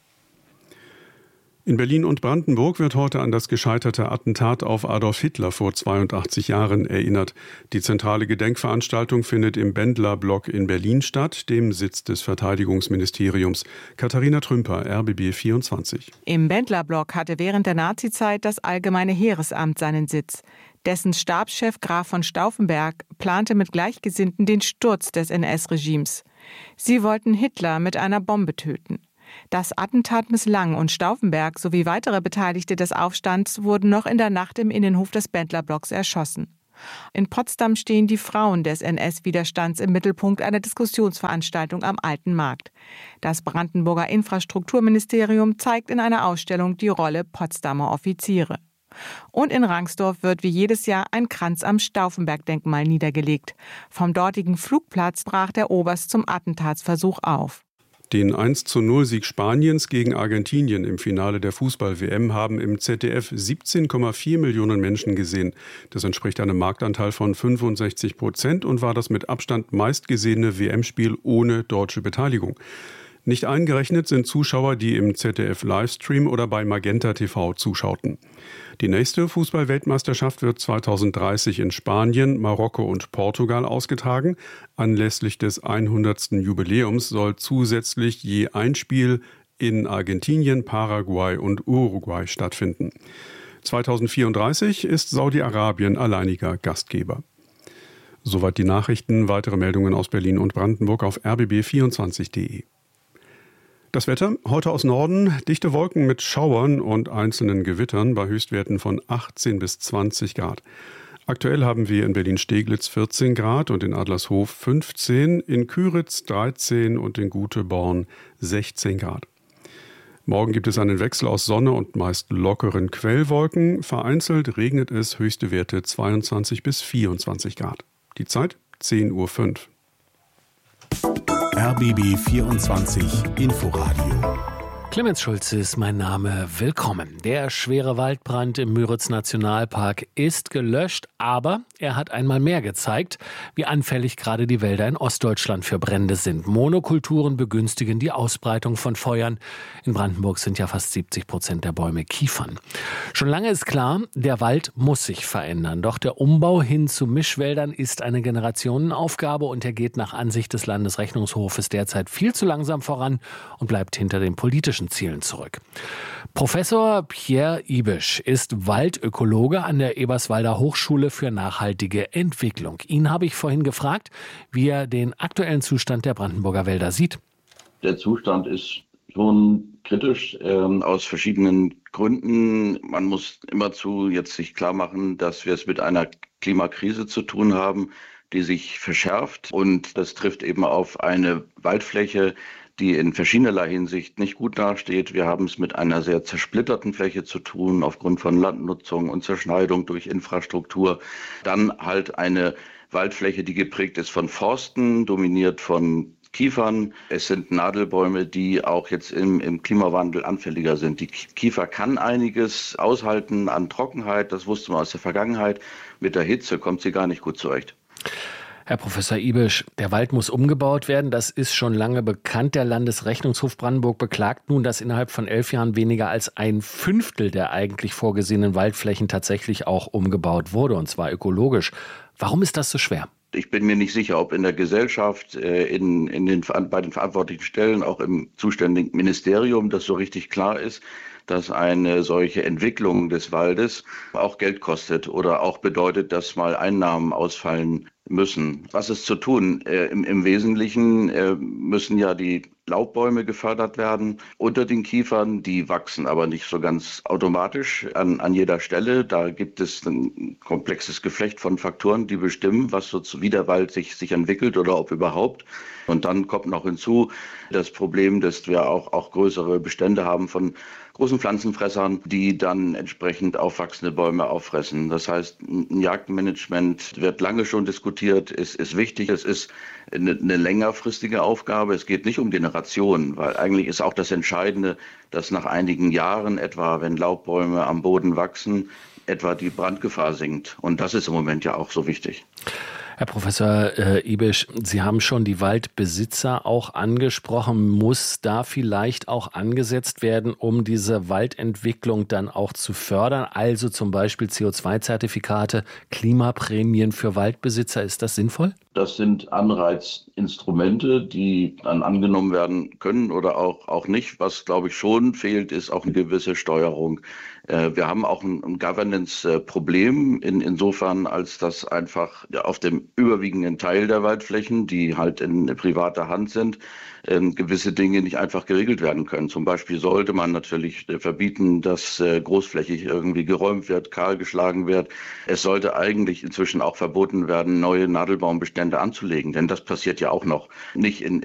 In Berlin und Brandenburg wird heute an das gescheiterte Attentat auf Adolf Hitler vor zweiundachtzig Jahren erinnert. Die zentrale Gedenkveranstaltung findet im Bendler-Block in Berlin statt, dem Sitz des Verteidigungsministeriums. Katharina Trümper, R B B vierundzwanzig. Im Bendler-Block hatte während der Nazizeit das Allgemeine Heeresamt seinen Sitz. Dessen Stabschef Graf von Stauffenberg plante mit Gleichgesinnten den Sturz des N S-Regimes. Sie wollten Hitler mit einer Bombe töten. Das Attentat misslang und Stauffenberg sowie weitere Beteiligte des Aufstands wurden noch in der Nacht im Innenhof des Bendler-Blocks erschossen. In Potsdam stehen die Frauen des N S-Widerstands im Mittelpunkt einer Diskussionsveranstaltung am Alten Markt. Das Brandenburger Infrastrukturministerium zeigt in einer Ausstellung die Rolle Potsdamer Offiziere. Und in Rangsdorf wird wie jedes Jahr ein Kranz am Stauffenberg-Denkmal niedergelegt. Vom dortigen Flugplatz brach der Oberst zum Attentatsversuch auf. Den eins zu null Sieg Spaniens gegen Argentinien im Finale der Fußball-W M haben im Z D F siebzehn Komma vier Millionen Menschen gesehen. Das entspricht einem Marktanteil von fünfundsechzig Prozent und war das mit Abstand meistgesehene W M-Spiel ohne deutsche Beteiligung. Nicht eingerechnet sind Zuschauer, die im Z D F-Livestream oder bei Magenta T V zuschauten. Die nächste Fußball-Weltmeisterschaft wird zweitausenddreißig in Spanien, Marokko und Portugal ausgetragen. Anlässlich des hundertsten Jubiläums soll zusätzlich je ein Spiel in Argentinien, Paraguay und Uruguay stattfinden. zweitausendvierunddreißig ist Saudi-Arabien alleiniger Gastgeber. Soweit die Nachrichten. Weitere Meldungen aus Berlin und Brandenburg auf r b b vierundzwanzig punkt de. Das Wetter, heute aus Norden, dichte Wolken mit Schauern und einzelnen Gewittern bei Höchstwerten von achtzehn bis zwanzig Grad. Aktuell haben wir in Berlin-Steglitz vierzehn Grad und in Adlershof fünfzehn, in Küritz dreizehn und in Güteborn sechzehn Grad. Morgen gibt es einen Wechsel aus Sonne und meist lockeren Quellwolken. Vereinzelt regnet es, höchste Werte zweiundzwanzig bis vierundzwanzig Grad. Die Zeit zehn Uhr fünf. R B B vierundzwanzig Inforadio. Clemens Schulze ist mein Name. Willkommen. Der schwere Waldbrand im Müritz-Nationalpark ist gelöscht, aber er hat einmal mehr gezeigt, wie anfällig gerade die Wälder in Ostdeutschland für Brände sind. Monokulturen begünstigen die Ausbreitung von Feuern. In Brandenburg sind ja fast siebzig Prozent der Bäume Kiefern. Schon lange ist klar, der Wald muss sich verändern. Doch der Umbau hin zu Mischwäldern ist eine Generationenaufgabe und er geht nach Ansicht des Landesrechnungshofes derzeit viel zu langsam voran und bleibt hinter den politischen Zielen zurück. Professor Pierre Ibisch ist Waldökologe an der Eberswalder Hochschule für nachhaltige Entwicklung. Ihn habe ich vorhin gefragt, wie er den aktuellen Zustand der Brandenburger Wälder sieht. Der Zustand ist schon kritisch äh, aus verschiedenen Gründen. Man muss immerzu jetzt sich klar machen, dass wir es mit einer Klimakrise zu tun haben, die sich verschärft. Und das trifft eben auf eine Waldfläche, die in verschiedenerlei Hinsicht nicht gut dasteht. Wir haben es mit einer sehr zersplitterten Fläche zu tun, aufgrund von Landnutzung und Zerschneidung durch Infrastruktur. Dann halt eine Waldfläche, die geprägt ist von Forsten, dominiert von Kiefern. Es sind Nadelbäume, die auch jetzt im, im Klimawandel anfälliger sind. Die Kiefer kann einiges aushalten an Trockenheit, das wusste man aus der Vergangenheit. Mit der Hitze kommt sie gar nicht gut zurecht. Herr Professor Ibisch, der Wald muss umgebaut werden. Das ist schon lange bekannt. Der Landesrechnungshof Brandenburg beklagt nun, dass innerhalb von elf Jahren weniger als ein Fünftel der eigentlich vorgesehenen Waldflächen tatsächlich auch umgebaut wurde, und zwar ökologisch. Warum ist das so schwer? Ich bin mir nicht sicher, ob in der Gesellschaft, in, in den, bei den verantwortlichen Stellen, auch im zuständigen Ministerium, das so richtig klar ist, dass eine solche Entwicklung des Waldes auch Geld kostet oder auch bedeutet, dass mal Einnahmen ausfallen müssen. Was ist zu tun? Äh, im, Im Wesentlichen äh, müssen ja die Laubbäume gefördert werden unter den Kiefern. Die wachsen aber nicht so ganz automatisch an, an jeder Stelle. Da gibt es ein komplexes Geflecht von Faktoren, die bestimmen, was so wie der Wald sich, sich entwickelt oder ob überhaupt. Und dann kommt noch hinzu das Problem, dass wir auch, auch größere Bestände haben von großen Pflanzenfressern, die dann entsprechend aufwachsende Bäume auffressen. Das heißt, ein Jagdmanagement wird lange schon diskutiert, ist, ist wichtig, es ist eine, eine längerfristige Aufgabe. Es geht nicht um Generationen, weil eigentlich ist auch das Entscheidende, dass nach einigen Jahren etwa, wenn Laubbäume am Boden wachsen, etwa die Brandgefahr sinkt. Und das ist im Moment ja auch so wichtig. Herr Professor äh, Ibisch, Sie haben schon die Waldbesitzer auch angesprochen. Muss da vielleicht auch angesetzt werden, um diese Waldentwicklung dann auch zu fördern? Also zum Beispiel C O zwei Zertifikate, Klimaprämien für Waldbesitzer. Ist das sinnvoll? Das sind Anreizinstrumente, die dann angenommen werden können oder auch, auch nicht. Was, glaube ich, schon fehlt, ist auch eine gewisse Steuerung. Äh, wir haben auch ein, ein Governance-Problem in, insofern, als dass einfach ja, auf dem überwiegenden Teil der Waldflächen, die halt in privater Hand sind, äh, gewisse Dinge nicht einfach geregelt werden können. Zum Beispiel sollte man natürlich äh, verbieten, dass äh, großflächig irgendwie geräumt wird, kahlgeschlagen wird. Es sollte eigentlich inzwischen auch verboten werden, neue Nadelbaumbestände anzulegen, denn das passiert ja auch noch. Nicht in,